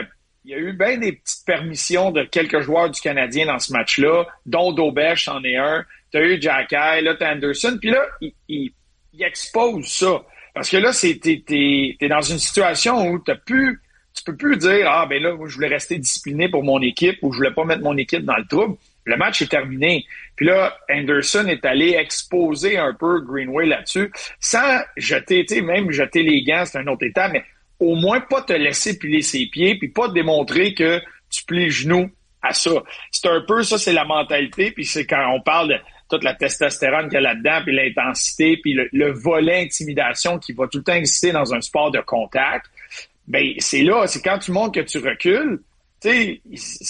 bien des petites permissions de quelques joueurs du Canadien dans ce match-là, dont Dobesch en est un. T'as eu Jack Eye, là t'as Anderson, puis là il expose ça parce que là t'es dans une situation où tu peux plus dire là moi, je voulais rester discipliné pour mon équipe ou je voulais pas mettre mon équipe dans le trouble. Le match est terminé. Puis là, Anderson est allé exposer un peu Greenway là-dessus, sans jeter les gants, c'est un autre état, mais au moins pas te laisser piler ses pieds, puis pas te démontrer que tu plies les genoux à ça. C'est un peu ça, c'est la mentalité, puis c'est quand on parle de toute la testostérone qu'il y a là-dedans, puis l'intensité, puis le volet intimidation qui va tout le temps exister dans un sport de contact. Ben c'est quand tu montres que tu recules, tu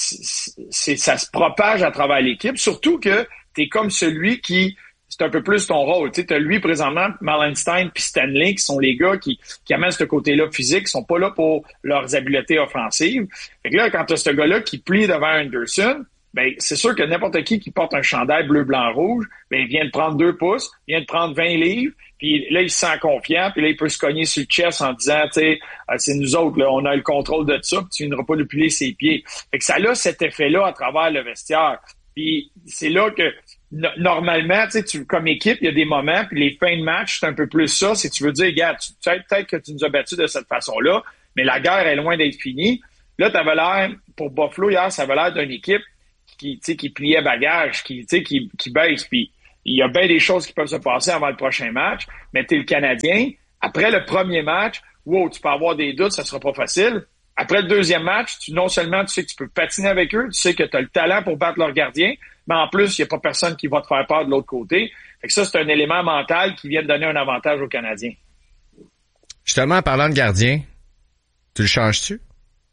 sais, ça se propage à travers l'équipe, surtout que t'es comme celui qui, c'est un peu plus ton rôle. Tu sais, t'as lui présentement, Malenstein puis Stanley, qui sont les gars qui amènent ce côté-là physique, qui sont pas là pour leurs habiletés offensives. Fait que là, quand t'as ce gars-là qui plie devant Anderson, ben c'est sûr que n'importe qui porte un chandail bleu, blanc, rouge, ben il vient de prendre 2 pouces, il vient de prendre 20 livres, puis là, il se sent confiant, puis là, il peut se cogner sur le chest en disant, tu sais, c'est nous autres, là, on a le contrôle de ça, puis tu viendras pas lui plier ses pieds. Fait que ça a cet effet-là à travers le vestiaire. Puis c'est là que normalement, tu sais, comme équipe, il y a des moments, puis les fins de match, c'est un peu plus ça. Si tu veux dire, regarde, peut-être que tu nous as battus de cette façon-là, mais la guerre est loin d'être finie. Là, t'avais l'air, pour Buffalo hier, ça avait l'air d'une équipe qui pliait bagage, qui baisse. Puis il y a bien des choses qui peuvent se passer avant le prochain match, mais t'es le Canadien. Après le premier match, tu peux avoir des doutes, ça sera pas facile. Après le deuxième match, non seulement tu sais que tu peux patiner avec eux, tu sais que tu as le talent pour battre leur gardien, mais en plus, il n'y a pas personne qui va te faire peur de l'autre côté. Fait que ça, c'est un élément mental qui vient de donner un avantage aux Canadiens. Justement, en parlant de gardien, tu le changes-tu?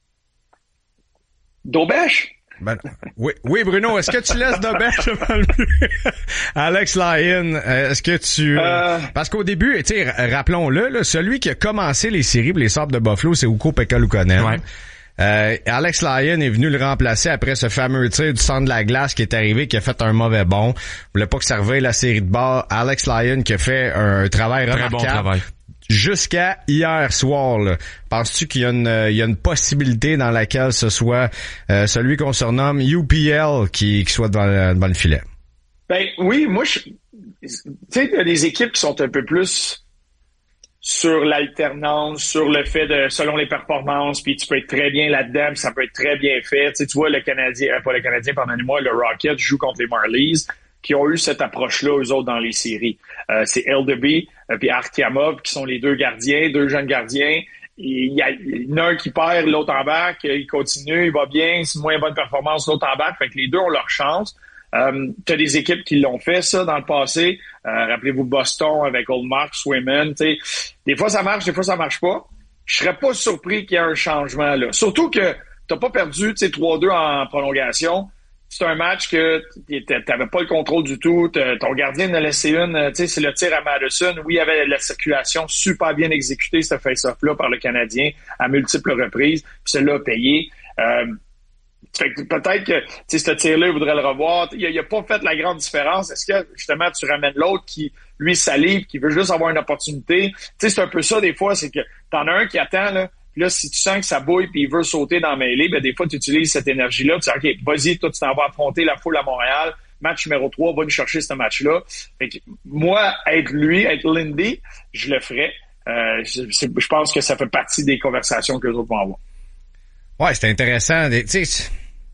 D'Aubèche? Ben, oui, Bruno, est-ce que tu laisses Dobèche devant le but? Alex Lyon, est-ce que tu... Parce qu'au début, tu sais, rappelons-le, là, celui qui a commencé les séries pour les Sabres de Buffalo, c'est Ukko-Pekka Luukkonen. Ouais. Alex Lyon est venu le remplacer après ce fameux tir du centre de la glace qui est arrivé, qui a fait un mauvais bond. Vous voulez pas que ça revienne la série de bas. Alex Lyon qui a fait un travail remarquable. Très bon travail. Jusqu'à hier soir, là. Penses-tu qu'il y a une possibilité dans laquelle ce soit celui qu'on surnomme UPL qui soit devant le filet? Ben oui, moi tu sais, il y a des équipes qui sont un peu plus sur l'alternance, sur le fait de selon les performances, puis tu peux être très bien là-dedans, puis ça peut être très bien fait. Tu vois, le Rocket joue contre les Marlies, qui ont eu cette approche-là, eux autres, dans les séries. C'est Eldeby puis Artyomov, qui sont les 2 gardiens, 2 jeunes gardiens. Il y en a un qui perd, l'autre embarque, il continue, il va bien, c'est moins bonne performance, l'autre embarque. Fait que les deux ont leur chance. T'as des équipes qui l'ont fait, ça, dans le passé. Rappelez-vous Boston avec Ullmark, Swayman. Des fois, ça marche, des fois, ça marche pas. Je serais pas surpris qu'il y ait un changement là. Surtout que t'as pas perdu 3-2 en prolongation. C'est un match que t'avais pas le contrôle du tout. Ton gardien en a laissé une. C'est le tir à Madison. Oui, il y avait la circulation super bien exécutée, ce face-off-là, par le Canadien à multiples reprises. Puis celui-là a payé. Fait que peut-être que ce tir-là, il voudrait le revoir. Il a pas fait la grande différence. Est-ce que justement tu ramènes l'autre qui, lui, salive, qui veut juste avoir une opportunité? C'est un peu ça des fois, c'est que t'en as un qui attend, là. Là, si tu sens que ça bouille puis il veut sauter dans la mêlée, ben des fois, tu utilises cette énergie-là. Tu dis, OK, vas-y, toi, tu t'en vas affronter la foule à Montréal. Match numéro 3, va nous chercher ce match-là. Fait que moi, être Lindy, je le ferais. Je pense que ça fait partie des conversations que les autres vont avoir. Ouais, c'est intéressant. Tu sais,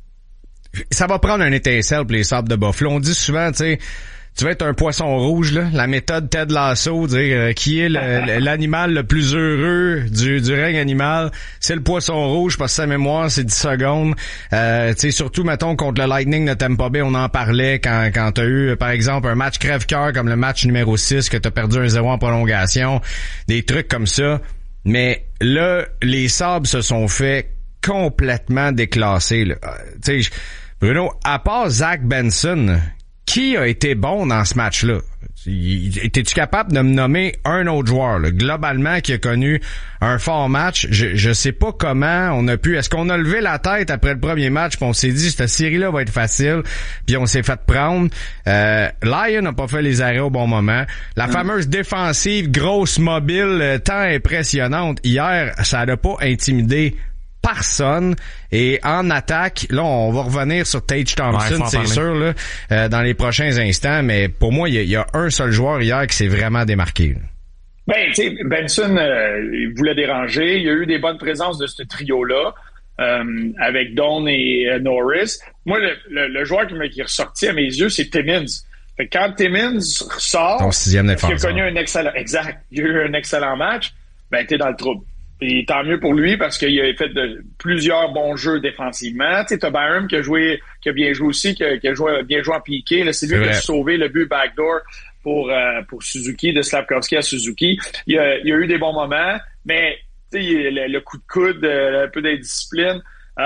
ça va prendre un étincelle pour les Sabres de Buffalo. On dit souvent, tu sais, tu vas être un poisson rouge, là. La méthode Ted Lasso, dire qui est l'animal le plus heureux du règne animal, c'est le poisson rouge parce que sa mémoire, c'est 10 secondes. Tu sais, surtout, mettons, contre le Lightning de Tampa Bay, on en parlait quand t'as eu, par exemple, un match crève-cœur comme le match numéro 6, que t'as perdu 1-0 en prolongation. Des trucs comme ça. Mais là, les Sabres se sont fait complètement déclasser, là. Tu sais, Bruno, à part Zach Benson, qui a été bon dans ce match-là? Étais-tu capable de me nommer un autre joueur, là, globalement, qui a connu un fort match? Je sais pas comment on a pu... Est-ce qu'on a levé la tête après le premier match puis on s'est dit, cette série-là va être facile, puis on s'est fait prendre. Lyon n'a pas fait les arrêts au bon moment. La fameuse défensive, grosse, mobile, tant impressionnante, hier, ça n'a pas intimidé personne. Et en attaque, là, on va revenir sur Tage Thompson, c'est sûr, là, dans les prochains instants, mais pour moi, il y a un seul joueur hier qui s'est vraiment démarqué. Ben, tu sais, Benson, il voulait déranger. Il y a eu des bonnes présences de ce trio-là, avec Doan et Norris. Moi, le joueur qui est ressorti à mes yeux, c'est Timmins. Fait que quand Timmins ressort, ton sixième défenseur, il a connu un excellent, il a eu un excellent match, ben, t'es dans le trouble. Et tant mieux pour lui parce qu'il a fait plusieurs bons jeux défensivement. Tu sais, t'as Byram qui a bien joué aussi, qui a bien joué en piqué. Là, c'est lui qui a sauvé le but backdoor pour Suzuki, de Slafkovský à Suzuki. Il a eu des bons moments, mais tu sais, le coup de coude, un peu d'indiscipline.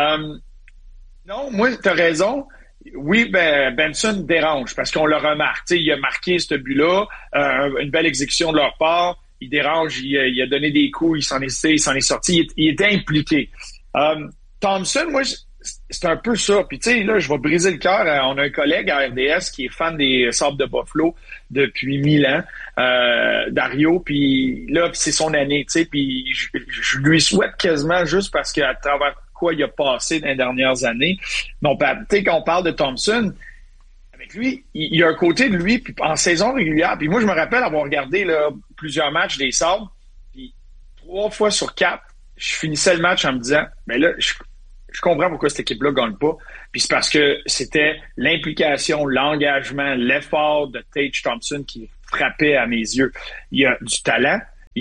Non, moi, t'as raison. Oui, Benson dérange parce qu'on le remarque. Tu sais, il a marqué ce but-là, une belle exécution de leur part. Il dérange, il a donné des coups, il s'en est sorti, il était impliqué. Thompson, moi, c'est un peu ça. Puis tu sais, là, je vais briser le cœur. On a un collègue à RDS qui est fan des Sabres de Buffalo depuis 1000 ans, Dario. Puis là, c'est son année, tu sais. Puis je lui souhaite quasiment juste parce qu'à travers quoi il a passé dans les dernières années. Donc, tu sais, quand on parle de Thompson, avec lui, il y a un côté de lui, puis en saison régulière. Puis moi, je me rappelle avoir regardé là, plusieurs matchs des Sabres. Puis 3 fois sur 4, je finissais le match en me disant, mais là, je comprends pourquoi cette équipe-là gagne pas. Puis c'est parce que c'était l'implication, l'engagement, l'effort de Tage Thompson qui frappait à mes yeux. Il y a du talent, il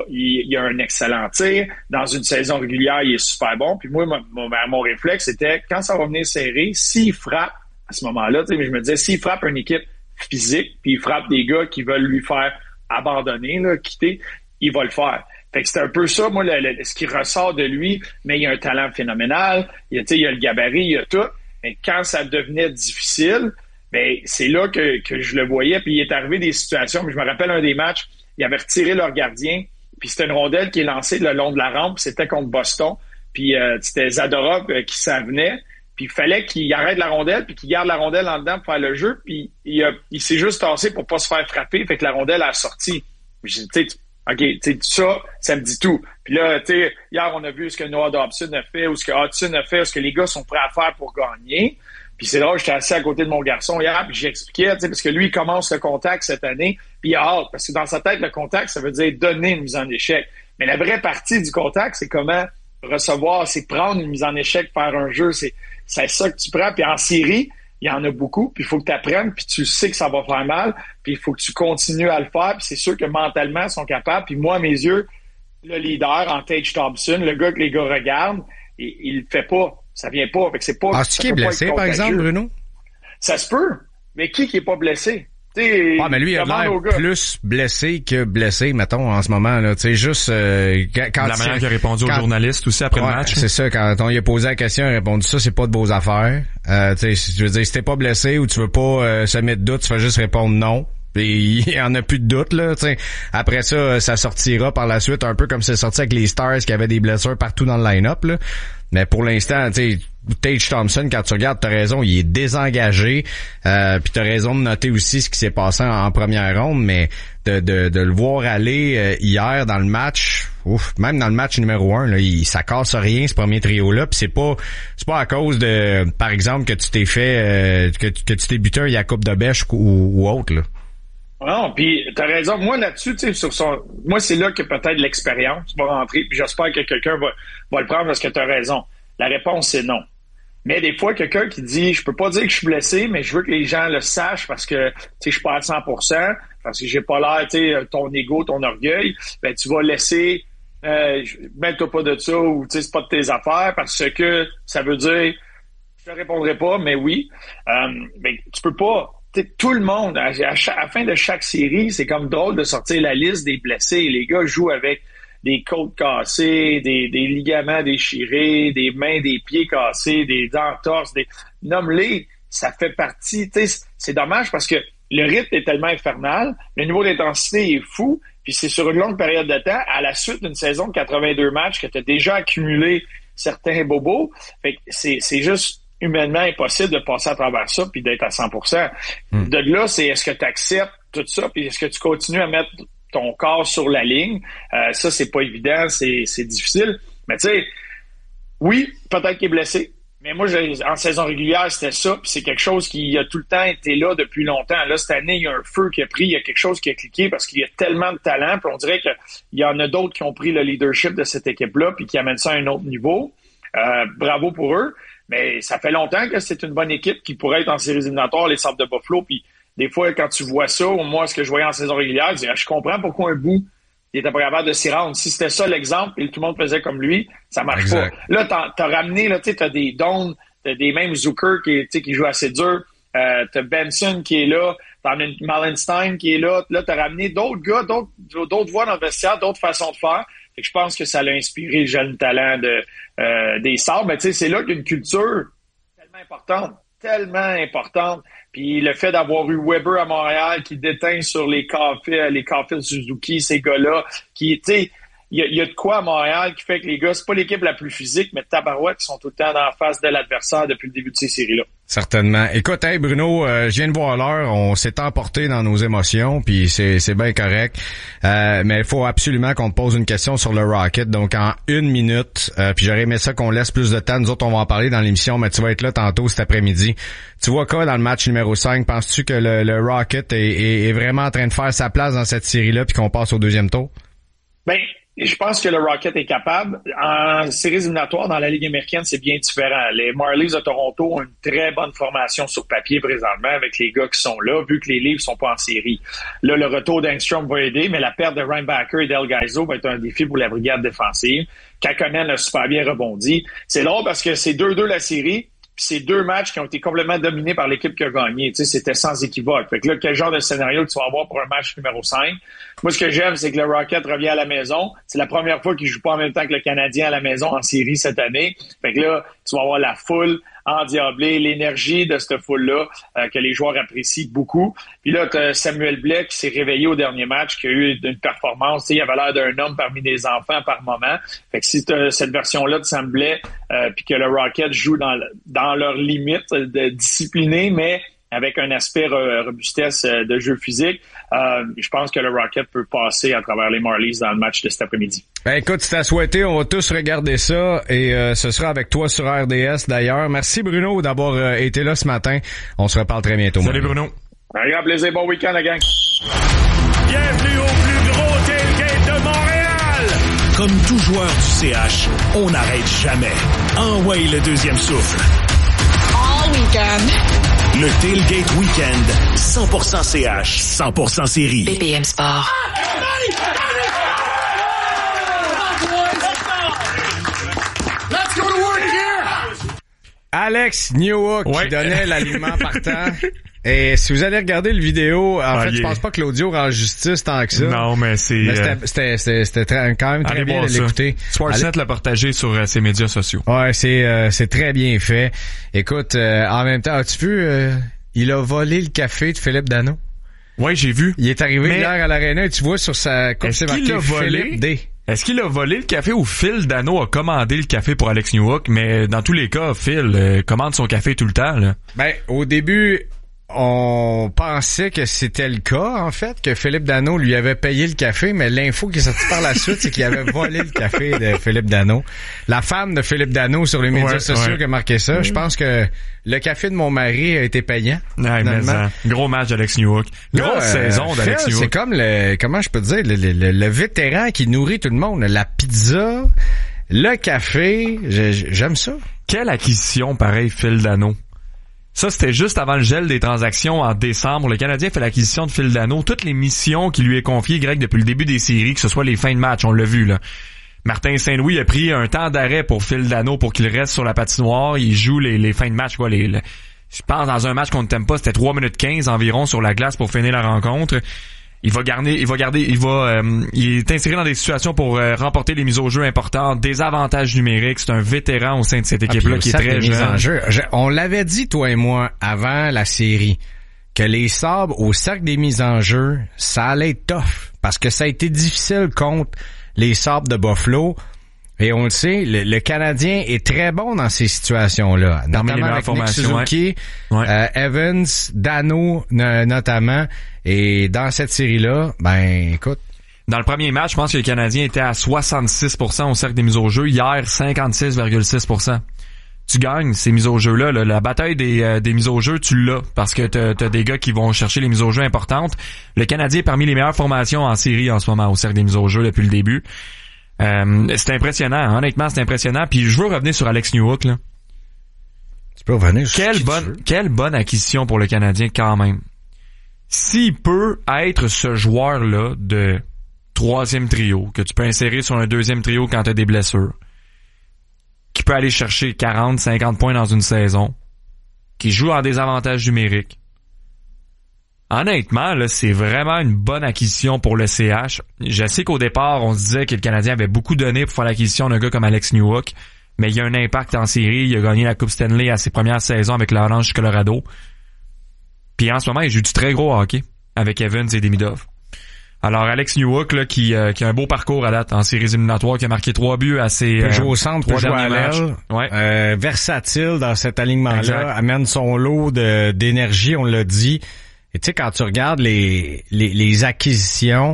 y a un excellent tir. Dans une saison régulière, il est super bon. Puis moi, mon réflexe, c'était quand ça va venir serré, s'il frappe à ce moment-là, je me disais, s'il frappe une équipe physique, puis il frappe des gars qui veulent lui faire abandonner, là, quitter, il va le faire. Fait que c'est un peu ça, moi, ce qui ressort de lui, mais il y a un talent phénoménal, il y a le gabarit, il y a tout. Mais quand ça devenait difficile, ben c'est là que je le voyais. Puis il est arrivé des situations, mais je me rappelle un des matchs, ils avaient retiré leur gardien, puis c'était une rondelle qui est lancée le long de la rampe, c'était contre Boston, puis c'était Zadorov qui s'en venait, puis il fallait qu'il arrête la rondelle, puis qu'il garde la rondelle en dedans pour faire le jeu, puis il s'est juste tassé pour pas se faire frapper, fait que la rondelle a sorti. J'ai dit, OK, tu sais, ça me dit tout. Puis là, tu sais, hier, on a vu ce que Noah Dobson a fait, ou ce que Hudson a fait, ce que les gars sont prêts à faire pour gagner. Puis c'est drôle, j'étais assis à côté de mon garçon hier, puis j'expliquais, tu sais, parce que lui, il commence le contact cette année, puis il a hâte, parce que dans sa tête, le contact, ça veut dire donner une mise en échec. Mais la vraie partie du contact, c'est comment recevoir, c'est prendre une mise en échec, faire un jeu, c'est ça que tu prends. Puis en série, il y en a beaucoup, puis il faut que tu apprennes, puis tu sais que ça va faire mal, puis il faut que tu continues à le faire, puis c'est sûr que mentalement, ils sont capables. Puis moi, à mes yeux, le leader en Tage Thompson, le gars que les gars regardent, il le fait pas. Ça vient pas. Fait que c'est pas. Est-ce qu'il est blessé, par exemple, Bruno? Ça se peut. Mais qui est pas blessé? Mais lui, il a l'air plus blessé que blessé, mettons, en ce moment, là. Tu sais, juste, quand la manière qu'il a répondu aux journalistes aussi après le match. C'est ça, quand on lui a posé la question, il a répondu ça, c'est pas de beaux affaires. Tu sais, je veux dire, si t'es pas blessé ou tu veux pas semer de doute, tu vas juste répondre non. Puis il y en a plus de doute, là, tu sais. Après ça, ça sortira par la suite, un peu comme c'est sorti avec les Stars qui avaient des blessures partout dans le line-up, là. Mais pour l'instant, tu sais, Tage Thompson, quand tu regardes, t'as raison, il est désengagé. Puis t'as raison de noter aussi ce qui s'est passé en première ronde, mais de le voir aller hier dans le match, même dans le match numéro 1, là, ça casse rien ce premier trio-là. Puis c'est pas à cause de, par exemple, que tu t'es fait que tu t'es buté un Jakub Dobeš ou autre, là. Non, puis t'as raison. Moi, là-dessus, tu sais, moi, c'est là que peut-être l'expérience va rentrer, puis j'espère que quelqu'un va le prendre parce que t'as raison. La réponse, c'est non. Mais des fois, quelqu'un qui dit, je peux pas dire que je suis blessé, mais je veux que les gens le sachent parce que, tu sais, je suis pas à 100%, parce que j'ai pas l'air, tu sais, ton ego, ton orgueil, ben, tu vas laisser, mets-toi pas de ça, ou, tu sais, c'est pas de tes affaires, parce que ça veut dire, je te répondrai pas, mais oui. Mais tu peux pas. T'sais, tout le monde, à la fin de chaque série, c'est comme drôle de sortir la liste des blessés. Les gars jouent avec des côtes cassées, des ligaments déchirés, des mains, des pieds cassés, des entorses, nomme-les, ça fait partie. C'est dommage parce que le rythme est tellement infernal, le niveau d'intensité est fou, puis c'est sur une longue période de temps, à la suite d'une saison de 82 matchs que tu as déjà accumulé certains bobos. Fait que c'est juste humainement impossible de passer à travers ça puis d'être à 100%. De là, c'est est-ce que tu acceptes tout ça puis est-ce que tu continues à mettre ton corps sur la ligne? Ça, c'est pas évident, c'est difficile. Mais tu sais, oui, peut-être qu'il est blessé. Mais moi, en saison régulière, c'était ça. Puis c'est quelque chose qui a tout le temps été là depuis longtemps. Là, cette année, il y a un feu qui a pris. Il y a quelque chose qui a cliqué parce qu'il y a tellement de talent. Puis on dirait qu'il y en a d'autres qui ont pris le leadership de cette équipe-là puis qui amènent ça à un autre niveau. Bravo pour eux. Mais ça fait longtemps que c'est une bonne équipe qui pourrait être en séries éliminatoires, les Sabres de Buffalo. Puis des fois, quand tu vois ça, ou moi, ce que je voyais en saison régulière, je comprends pourquoi un bout, il était pas capable de s'y rendre. Si c'était ça l'exemple et tout le monde faisait comme lui, ça marche pas. Là, t'as ramené, là, tu sais, t'as des Doan, t'as des mêmes Zucker qui joue assez dur. T'as Benson qui est là. T'en as Malenstein qui est là. Là, t'as ramené d'autres gars, d'autres voix dans le vestiaire, d'autres façons de faire. Fait que je pense que ça l'a inspiré le jeune talent des Sabres. Mais tu sais, c'est là qu'une culture tellement importante. Puis le fait d'avoir eu Weber à Montréal qui déteint sur les Caulfield Suzuki, ces gars-là, qui, tu sais, il y a de quoi à Montréal qui fait que les gars, c'est pas l'équipe la plus physique, mais tabarouette qui sont tout le temps en face de l'adversaire depuis le début de ces séries-là. Certainement. Écoute, hey Bruno, je viens de voir l'heure, on s'est emporté dans nos émotions, puis c'est bien correct. Mais il faut absolument qu'on te pose une question sur le Rocket. Donc en 1 minute, puis j'aurais aimé ça qu'on laisse plus de temps. Nous autres, on va en parler dans l'émission, mais tu vas être là tantôt cet après-midi. Tu vois quoi dans le match numéro 5? Penses-tu que le Rocket est vraiment en train de faire sa place dans cette série-là, puis qu'on passe au deuxième tour? Ben, je pense que le Rocket est capable. En séries éliminatoires, dans la Ligue américaine, c'est bien différent. Les Marlies de Toronto ont une très bonne formation sur papier présentement avec les gars qui sont là, vu que les livres sont pas en série. Là, le retour d'Engstrom va aider, mais la perte de Reinbacher et Del Gaizo va être un défi pour la brigade défensive. Kakkonen a super bien rebondi. C'est long parce que c'est 2-2 la série. Puis c'est 2 matchs qui ont été complètement dominés par l'équipe qui a gagné. Tu sais, c'était sans équivoque. Fait que là, quel genre de scénario tu vas avoir pour un match numéro 5? Moi, ce que j'aime, c'est que le Rocket revient à la maison. C'est la première fois qu'il joue pas en même temps que le Canadien à la maison en série cette année. Fait que là, tu vas avoir la foule endiablée, l'énergie de cette foule-là que les joueurs apprécient beaucoup. Puis là, t'as Samuel Blais qui s'est réveillé au dernier match, qui a eu une performance. Tu sais, il avait l'air d'un homme parmi des enfants par moment. Fait que si t'as cette version-là de Sam Blais, puis que le Rocket joue dans leurs limites de discipliné, mais avec un aspect robustesse de jeu physique, je pense que le Rocket peut passer à travers les Marlies dans le match de cet après-midi. Ben écoute, si t'as souhaité, on va tous regarder ça et ce sera avec toi sur RDS d'ailleurs. Merci Bruno d'avoir été là ce matin. On se reparle très bientôt. Salut Bruno. Un grand plaisir, bon week-end la gang. Bienvenue au plus gros tailgate de Montréal! Comme tout joueur du CH, on n'arrête jamais. Envoyez le deuxième souffle. All weekend. Le Tailgate Weekend, 100% CH, 100% série. BPM Sport. Alex Newhook qui donnait l'alignement partant. Et si vous allez regarder le vidéo, en fait, je pense pas que l'audio rend justice tant que ça. Non, mais c'était quand même très bien de l'écouter. Sportsnet l'a partagé sur ses médias sociaux. Ouais, c'est très bien fait. Écoute, en même temps, as-tu vu, il a volé le café de Philippe Danault? Ouais, j'ai vu. Il est arrivé hier à l'aréna et tu vois sur sa coupe, c'est marqué Philippe D. Est-ce qu'il a volé le café ou Phil Danault a commandé le café pour Alex Newhook? Mais dans tous les cas, Phil commande son café tout le temps, là. Ben, au début, on pensait que c'était le cas, en fait, que Philippe Danault lui avait payé le café, mais l'info qui est sortie par la suite, c'est qu'il avait volé le café de Philippe Danault. La femme de Philippe Danault sur les médias sociaux qui a marqué ça, je pense que le café de mon mari a été payant. Ouais, gros match d'Alex Newhook. Grosse saison d'Alex Newhook. C'est comme comment je peux dire, le vétéran qui nourrit tout le monde. La pizza, le café, j'aime ça. Quelle acquisition, pareil, Phil Danault. Ça, c'était juste avant le gel des transactions en décembre. Le Canadien fait l'acquisition de Phil Danault. Toutes les missions qui lui est confiées, Greg, depuis le début des séries, que ce soit les fins de match, on l'a vu, là. Martin Saint-Louis a pris un temps d'arrêt pour Phil Danault pour qu'il reste sur la patinoire. Il joue les fins de match, quoi. Je pense dans un match qu'on ne t'aime pas, c'était 3 minutes 15 environ sur la glace pour finir la rencontre. Il est inséré dans des situations pour remporter les mises au jeu importantes, des avantages numériques. C'est un vétéran au sein de cette équipe-là qui est très jeune. On l'avait dit, toi et moi, avant la série, que les Sabres au cercle des mises en jeu, ça allait être tough. Parce que ça a été difficile contre les Sabres de Buffalo. Et on le sait, le Canadien est très bon dans ces situations-là. Notamment avec Nick Suzuki, Evans, Danault notamment. Et dans cette série-là, ben écoute. Dans le premier match, je pense que le Canadien était à 66% au cercle des mises au jeu. Hier, 56,6%. Tu gagnes ces mises au jeu-là. La bataille des mises au jeu, tu l'as. Parce que t'as des gars qui vont chercher les mises au jeu importantes. Le Canadien est parmi les meilleures formations en série en ce moment au cercle des mises au jeu depuis le début. C'est impressionnant. Honnêtement, c'est impressionnant. Puis je veux revenir sur Alex Newhook, là. Tu peux revenir sur quelle bonne acquisition pour le Canadien quand même. S'il peut être ce joueur-là de 3e trio, que tu peux insérer sur un 2e trio quand t'as des blessures, qui peut aller chercher 40, 50 points dans une saison, qui joue en désavantage numérique. Honnêtement, là, c'est vraiment une bonne acquisition pour le CH. Je sais qu'au départ, on se disait que le Canadien avait beaucoup donné pour faire l'acquisition d'un gars comme Alex Newhook, mais il y a un impact en série. Il a gagné la Coupe Stanley à ses premières saisons avec l'Orange Colorado. Puis en ce moment, il joue du très gros hockey avec Evans et Demidov. Alors Alex Newhook là, qui a un beau parcours à date en séries éliminatoires, qui a marqué 3 buts à ses peut jouer au centre, peut jouer à l'aile. Ouais. Versatile dans cet alignement-là, exact. amène son lot d'énergie, on l'a dit. Et tu sais, quand tu regardes les acquisitions,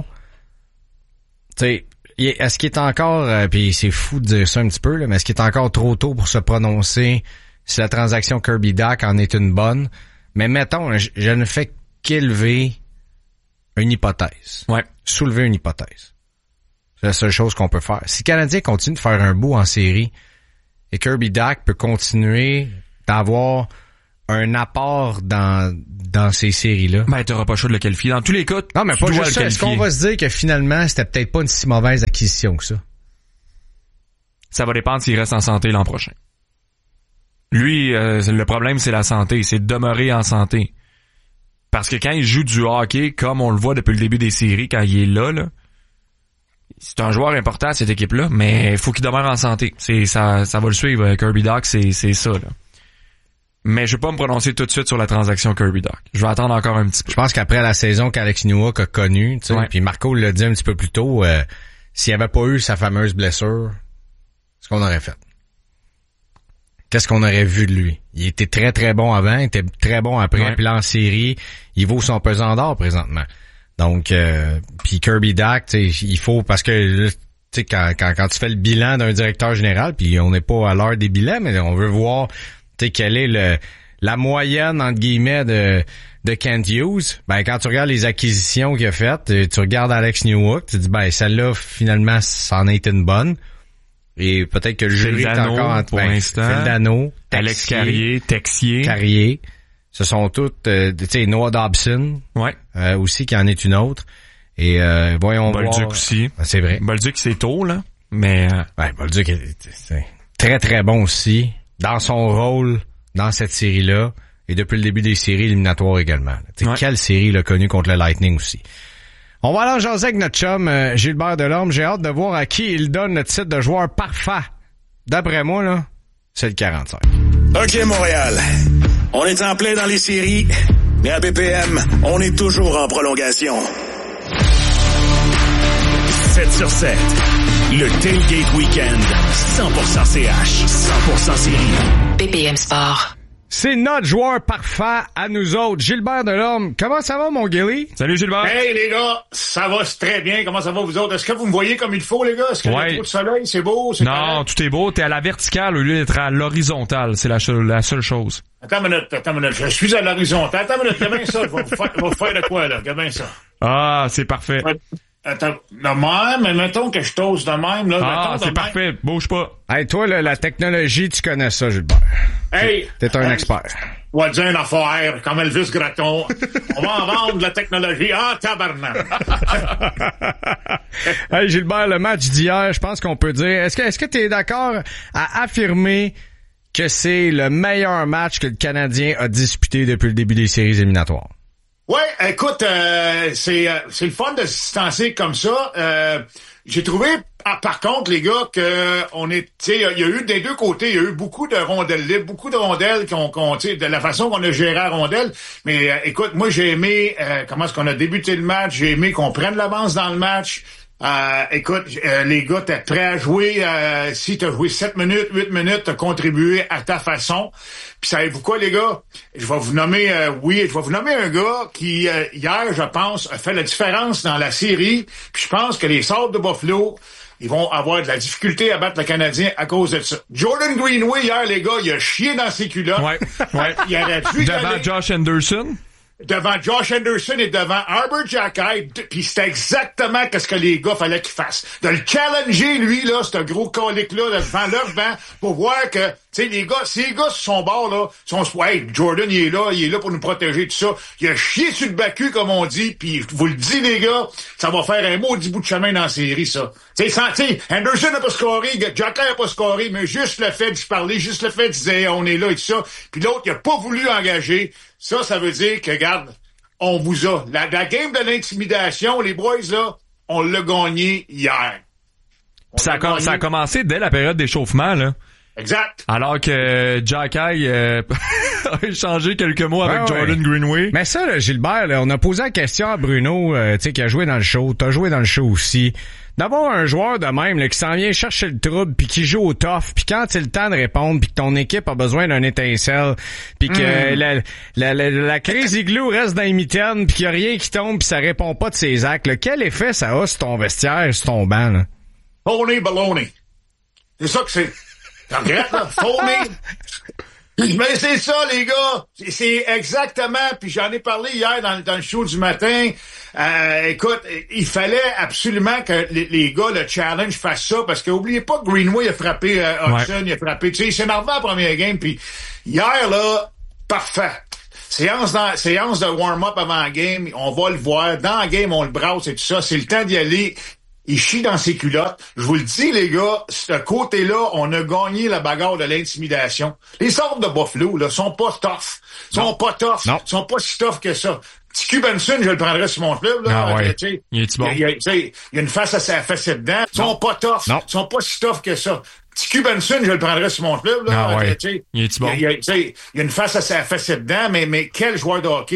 tu sais, est-ce qu'il est encore, puis c'est fou de dire ça un petit peu, là, mais est-ce qu'il est encore trop tôt pour se prononcer si la transaction Kirby Dach en est une bonne? Mais mettons, je ne fais qu'élever une hypothèse. Ouais. Soulever une hypothèse. C'est la seule chose qu'on peut faire. Si le Canadien continue de faire un bout en série et Kirby Dach peut continuer d'avoir un apport dans ces séries-là. Ben, t'auras pas le choix de le qualifier. Dans tous les cas, non, mais pas juste ça. Est-ce qu'on va se dire que finalement, c'était peut-être pas une si mauvaise acquisition que ça? Ça va dépendre s'il reste en santé l'an prochain. Lui, le problème, c'est la santé. C'est de demeurer en santé. Parce que quand il joue du hockey, comme on le voit depuis le début des séries, quand il est là, c'est un joueur important, cette équipe-là, mais il faut qu'il demeure en santé. Ça va le suivre. Kirby Dach, c'est ça, là. Mais je vais pas me prononcer tout de suite sur la transaction Kirby Dach. Je vais attendre encore un petit peu. Je pense qu'après la saison qu'Alex Newhook a connue, tu sais, puis Marco l'a dit un petit peu plus tôt, s'il avait pas eu sa fameuse blessure, qu'est-ce qu'on aurait fait? Qu'est-ce qu'on aurait vu de lui? Il était très, très bon avant, il était très bon après, puis là, en série, il vaut son pesant d'or présentement. Donc, puis Kirby Dach, tu sais, il faut, parce que, tu sais, quand tu fais le bilan d'un directeur général, puis on n'est pas à l'heure des bilans, mais on veut voir, tu sais, quelle est la moyenne, entre guillemets, de Kent Hughes. Ben, quand tu regardes les acquisitions qu'il a faites, tu regardes Alex Newhook, tu te dis, ben, celle-là, finalement, ça en a été une bonne. Et peut-être que le jury est encore en pour l'instant. Feldano, Alex Carrier, Texier. Carrier. Ce sont toutes, tu sais, Noah Dobson. Ouais. Aussi, qui en est une autre. Et, voyons voir. Bolduc aussi. C'est vrai. Bolduc, c'est tôt, là. Mais, ouais, Bolduc est très, très bon aussi. Dans son rôle, dans cette série-là. Et depuis le début des séries éliminatoires également. Quelle série il a connue contre le Lightning aussi. On va aller en jaser avec notre chum Gilbert Delorme. J'ai hâte de voir à qui il donne le titre de joueur parfait. D'après moi, là, c'est le 45. OK, Montréal. On est en plein dans les séries, mais à BPM, on est toujours en prolongation. 7 sur 7. Le Tailgate Weekend. 100% CH. 100% série. BPM Sport. C'est notre joueur parfait à nous autres, Gilbert Delorme. Comment ça va, mon Gilly? Salut, Gilbert. Hey, les gars, ça va très bien. Comment ça va, vous autres? Est-ce que vous me voyez comme il faut, les gars? Est-ce que le trou de soleil, c'est beau? Non, correct? Tout est beau. T'es à la verticale au lieu d'être à l'horizontale. C'est la seule chose. Attends une minute. Je suis à l'horizontale. Attends une minute. Regarde bien ça. Je vais vous faire de quoi, là? Regarde bien ça. Ah, c'est parfait. Ouais. Attends, de même, mais mettons que je t'ose de même, là. Ah, c'est parfait. Bouge pas. Hey, toi, là, la technologie, tu connais ça, Gilbert. Hey! T'es un expert. On va dire une affaire, comme Elvis Gratton. On va en vendre de la technologie. Ah, tabarnak! Hey, Gilbert, le match d'hier, je pense qu'on peut dire... Est-ce que t'es d'accord à affirmer que c'est le meilleur match que le Canadien a disputé depuis le début des séries éliminatoires? Ouais, écoute, c'est le fun de se distancer comme ça. J'ai trouvé, par contre, les gars, que on est, tu sais, il y a eu des deux côtés, il y a eu beaucoup de rondelles libres, beaucoup de rondelles tu sais, de la façon qu'on a géré la rondelle. Mais écoute, moi j'ai aimé comment est-ce qu'on a débuté le match, j'ai aimé qu'on prenne l'avance dans le match. Écoute, les gars, t'es prêt à jouer, si t'as joué 7 minutes, 8 minutes, t'as contribué à ta façon. Puis savez-vous quoi, les gars? Je vais vous nommer un gars qui, hier, je pense, a fait la différence dans la série. Puis je pense que les Sabres de Buffalo, ils vont avoir de la difficulté à battre le Canadien à cause de ça. Jordan Greenway, hier, les gars, il a chié dans ses culottes. Ouais. Il aurait dû devant Josh Anderson. Devant Josh Anderson et devant Arbor Xhekaj, puis c'était exactement ce que les gars fallait qu'ils fassent. De le challenger, lui, là, ce gros colique-là, devant leur banc, pour voir que, tu sais, les gars, si les gars sur son bord, là, hey, Jordan, il est là pour nous protéger, tout ça. Il a chié sur le bacu, comme on dit, puis je vous le dis, les gars, ça va faire un maudit bout de chemin dans la série, ça. Tu sais, Anderson n'a pas scoré, Xhekaj n'a pas scoré, mais juste le fait de parler, juste le fait de dire, on est là et tout ça. Puis l'autre, il a pas voulu engager. Ça veut dire que, regarde, on vous a. La game de l'intimidation, les boys, là, on l'a gagné hier. Ça a commencé dès la période d'échauffement, là. Exact. Alors que Jacky a échangé quelques mots avec Jordan Greenway. Mais ça, là, Gilbert, là, on a posé la question à Bruno, tu sais, qui a joué dans le show. T'as joué dans le show aussi. D'avoir un joueur de même là, qui s'en vient chercher le trouble, puis qui joue au tough, puis quand c'est le temps de répondre, puis que ton équipe a besoin d'un étincelle, puis que la crazy glue reste dans les mitaines, puis qu'il y a rien qui tombe, puis ça répond pas de ses actes, là, quel effet ça a sur ton vestiaire, sur ton banc? Là? Phony baloney. C'est ça que c'est. T'en regrettes, là? Phony. Mais c'est ça, les gars. C'est exactement. Puis j'en ai parlé hier dans le show du matin. Écoute, il fallait absolument que les gars, le challenge, fassent ça parce que oubliez pas que Greenway a frappé Hudson, il a frappé. Tu sais, il s'est énervé en première game. Puis hier, là, parfait. Séance de warm-up avant la game, on va le voir. Dans la game, on le brasse et tout ça. C'est le temps d'y aller. Il chie dans ses culottes. Je vous le dis, les gars, ce côté-là, on a gagné la bagarre de l'intimidation. Les sortes de Buffalo, là, sont pas tough. Sont pas tough. Non. Sont pas si tough que ça. Petit Q Benson, je le prendrais sur mon club, là. Ah ouais. Il est-tu bon? Il y a une face à sa facette dedans. Sont pas tough. Non. Sont pas si tough que ça. Petit Q Benson, je le prendrais sur mon club, là. Ah ouais. Il est-tu bon? Il y a une face à sa facette dedans, mais quel joueur de hockey.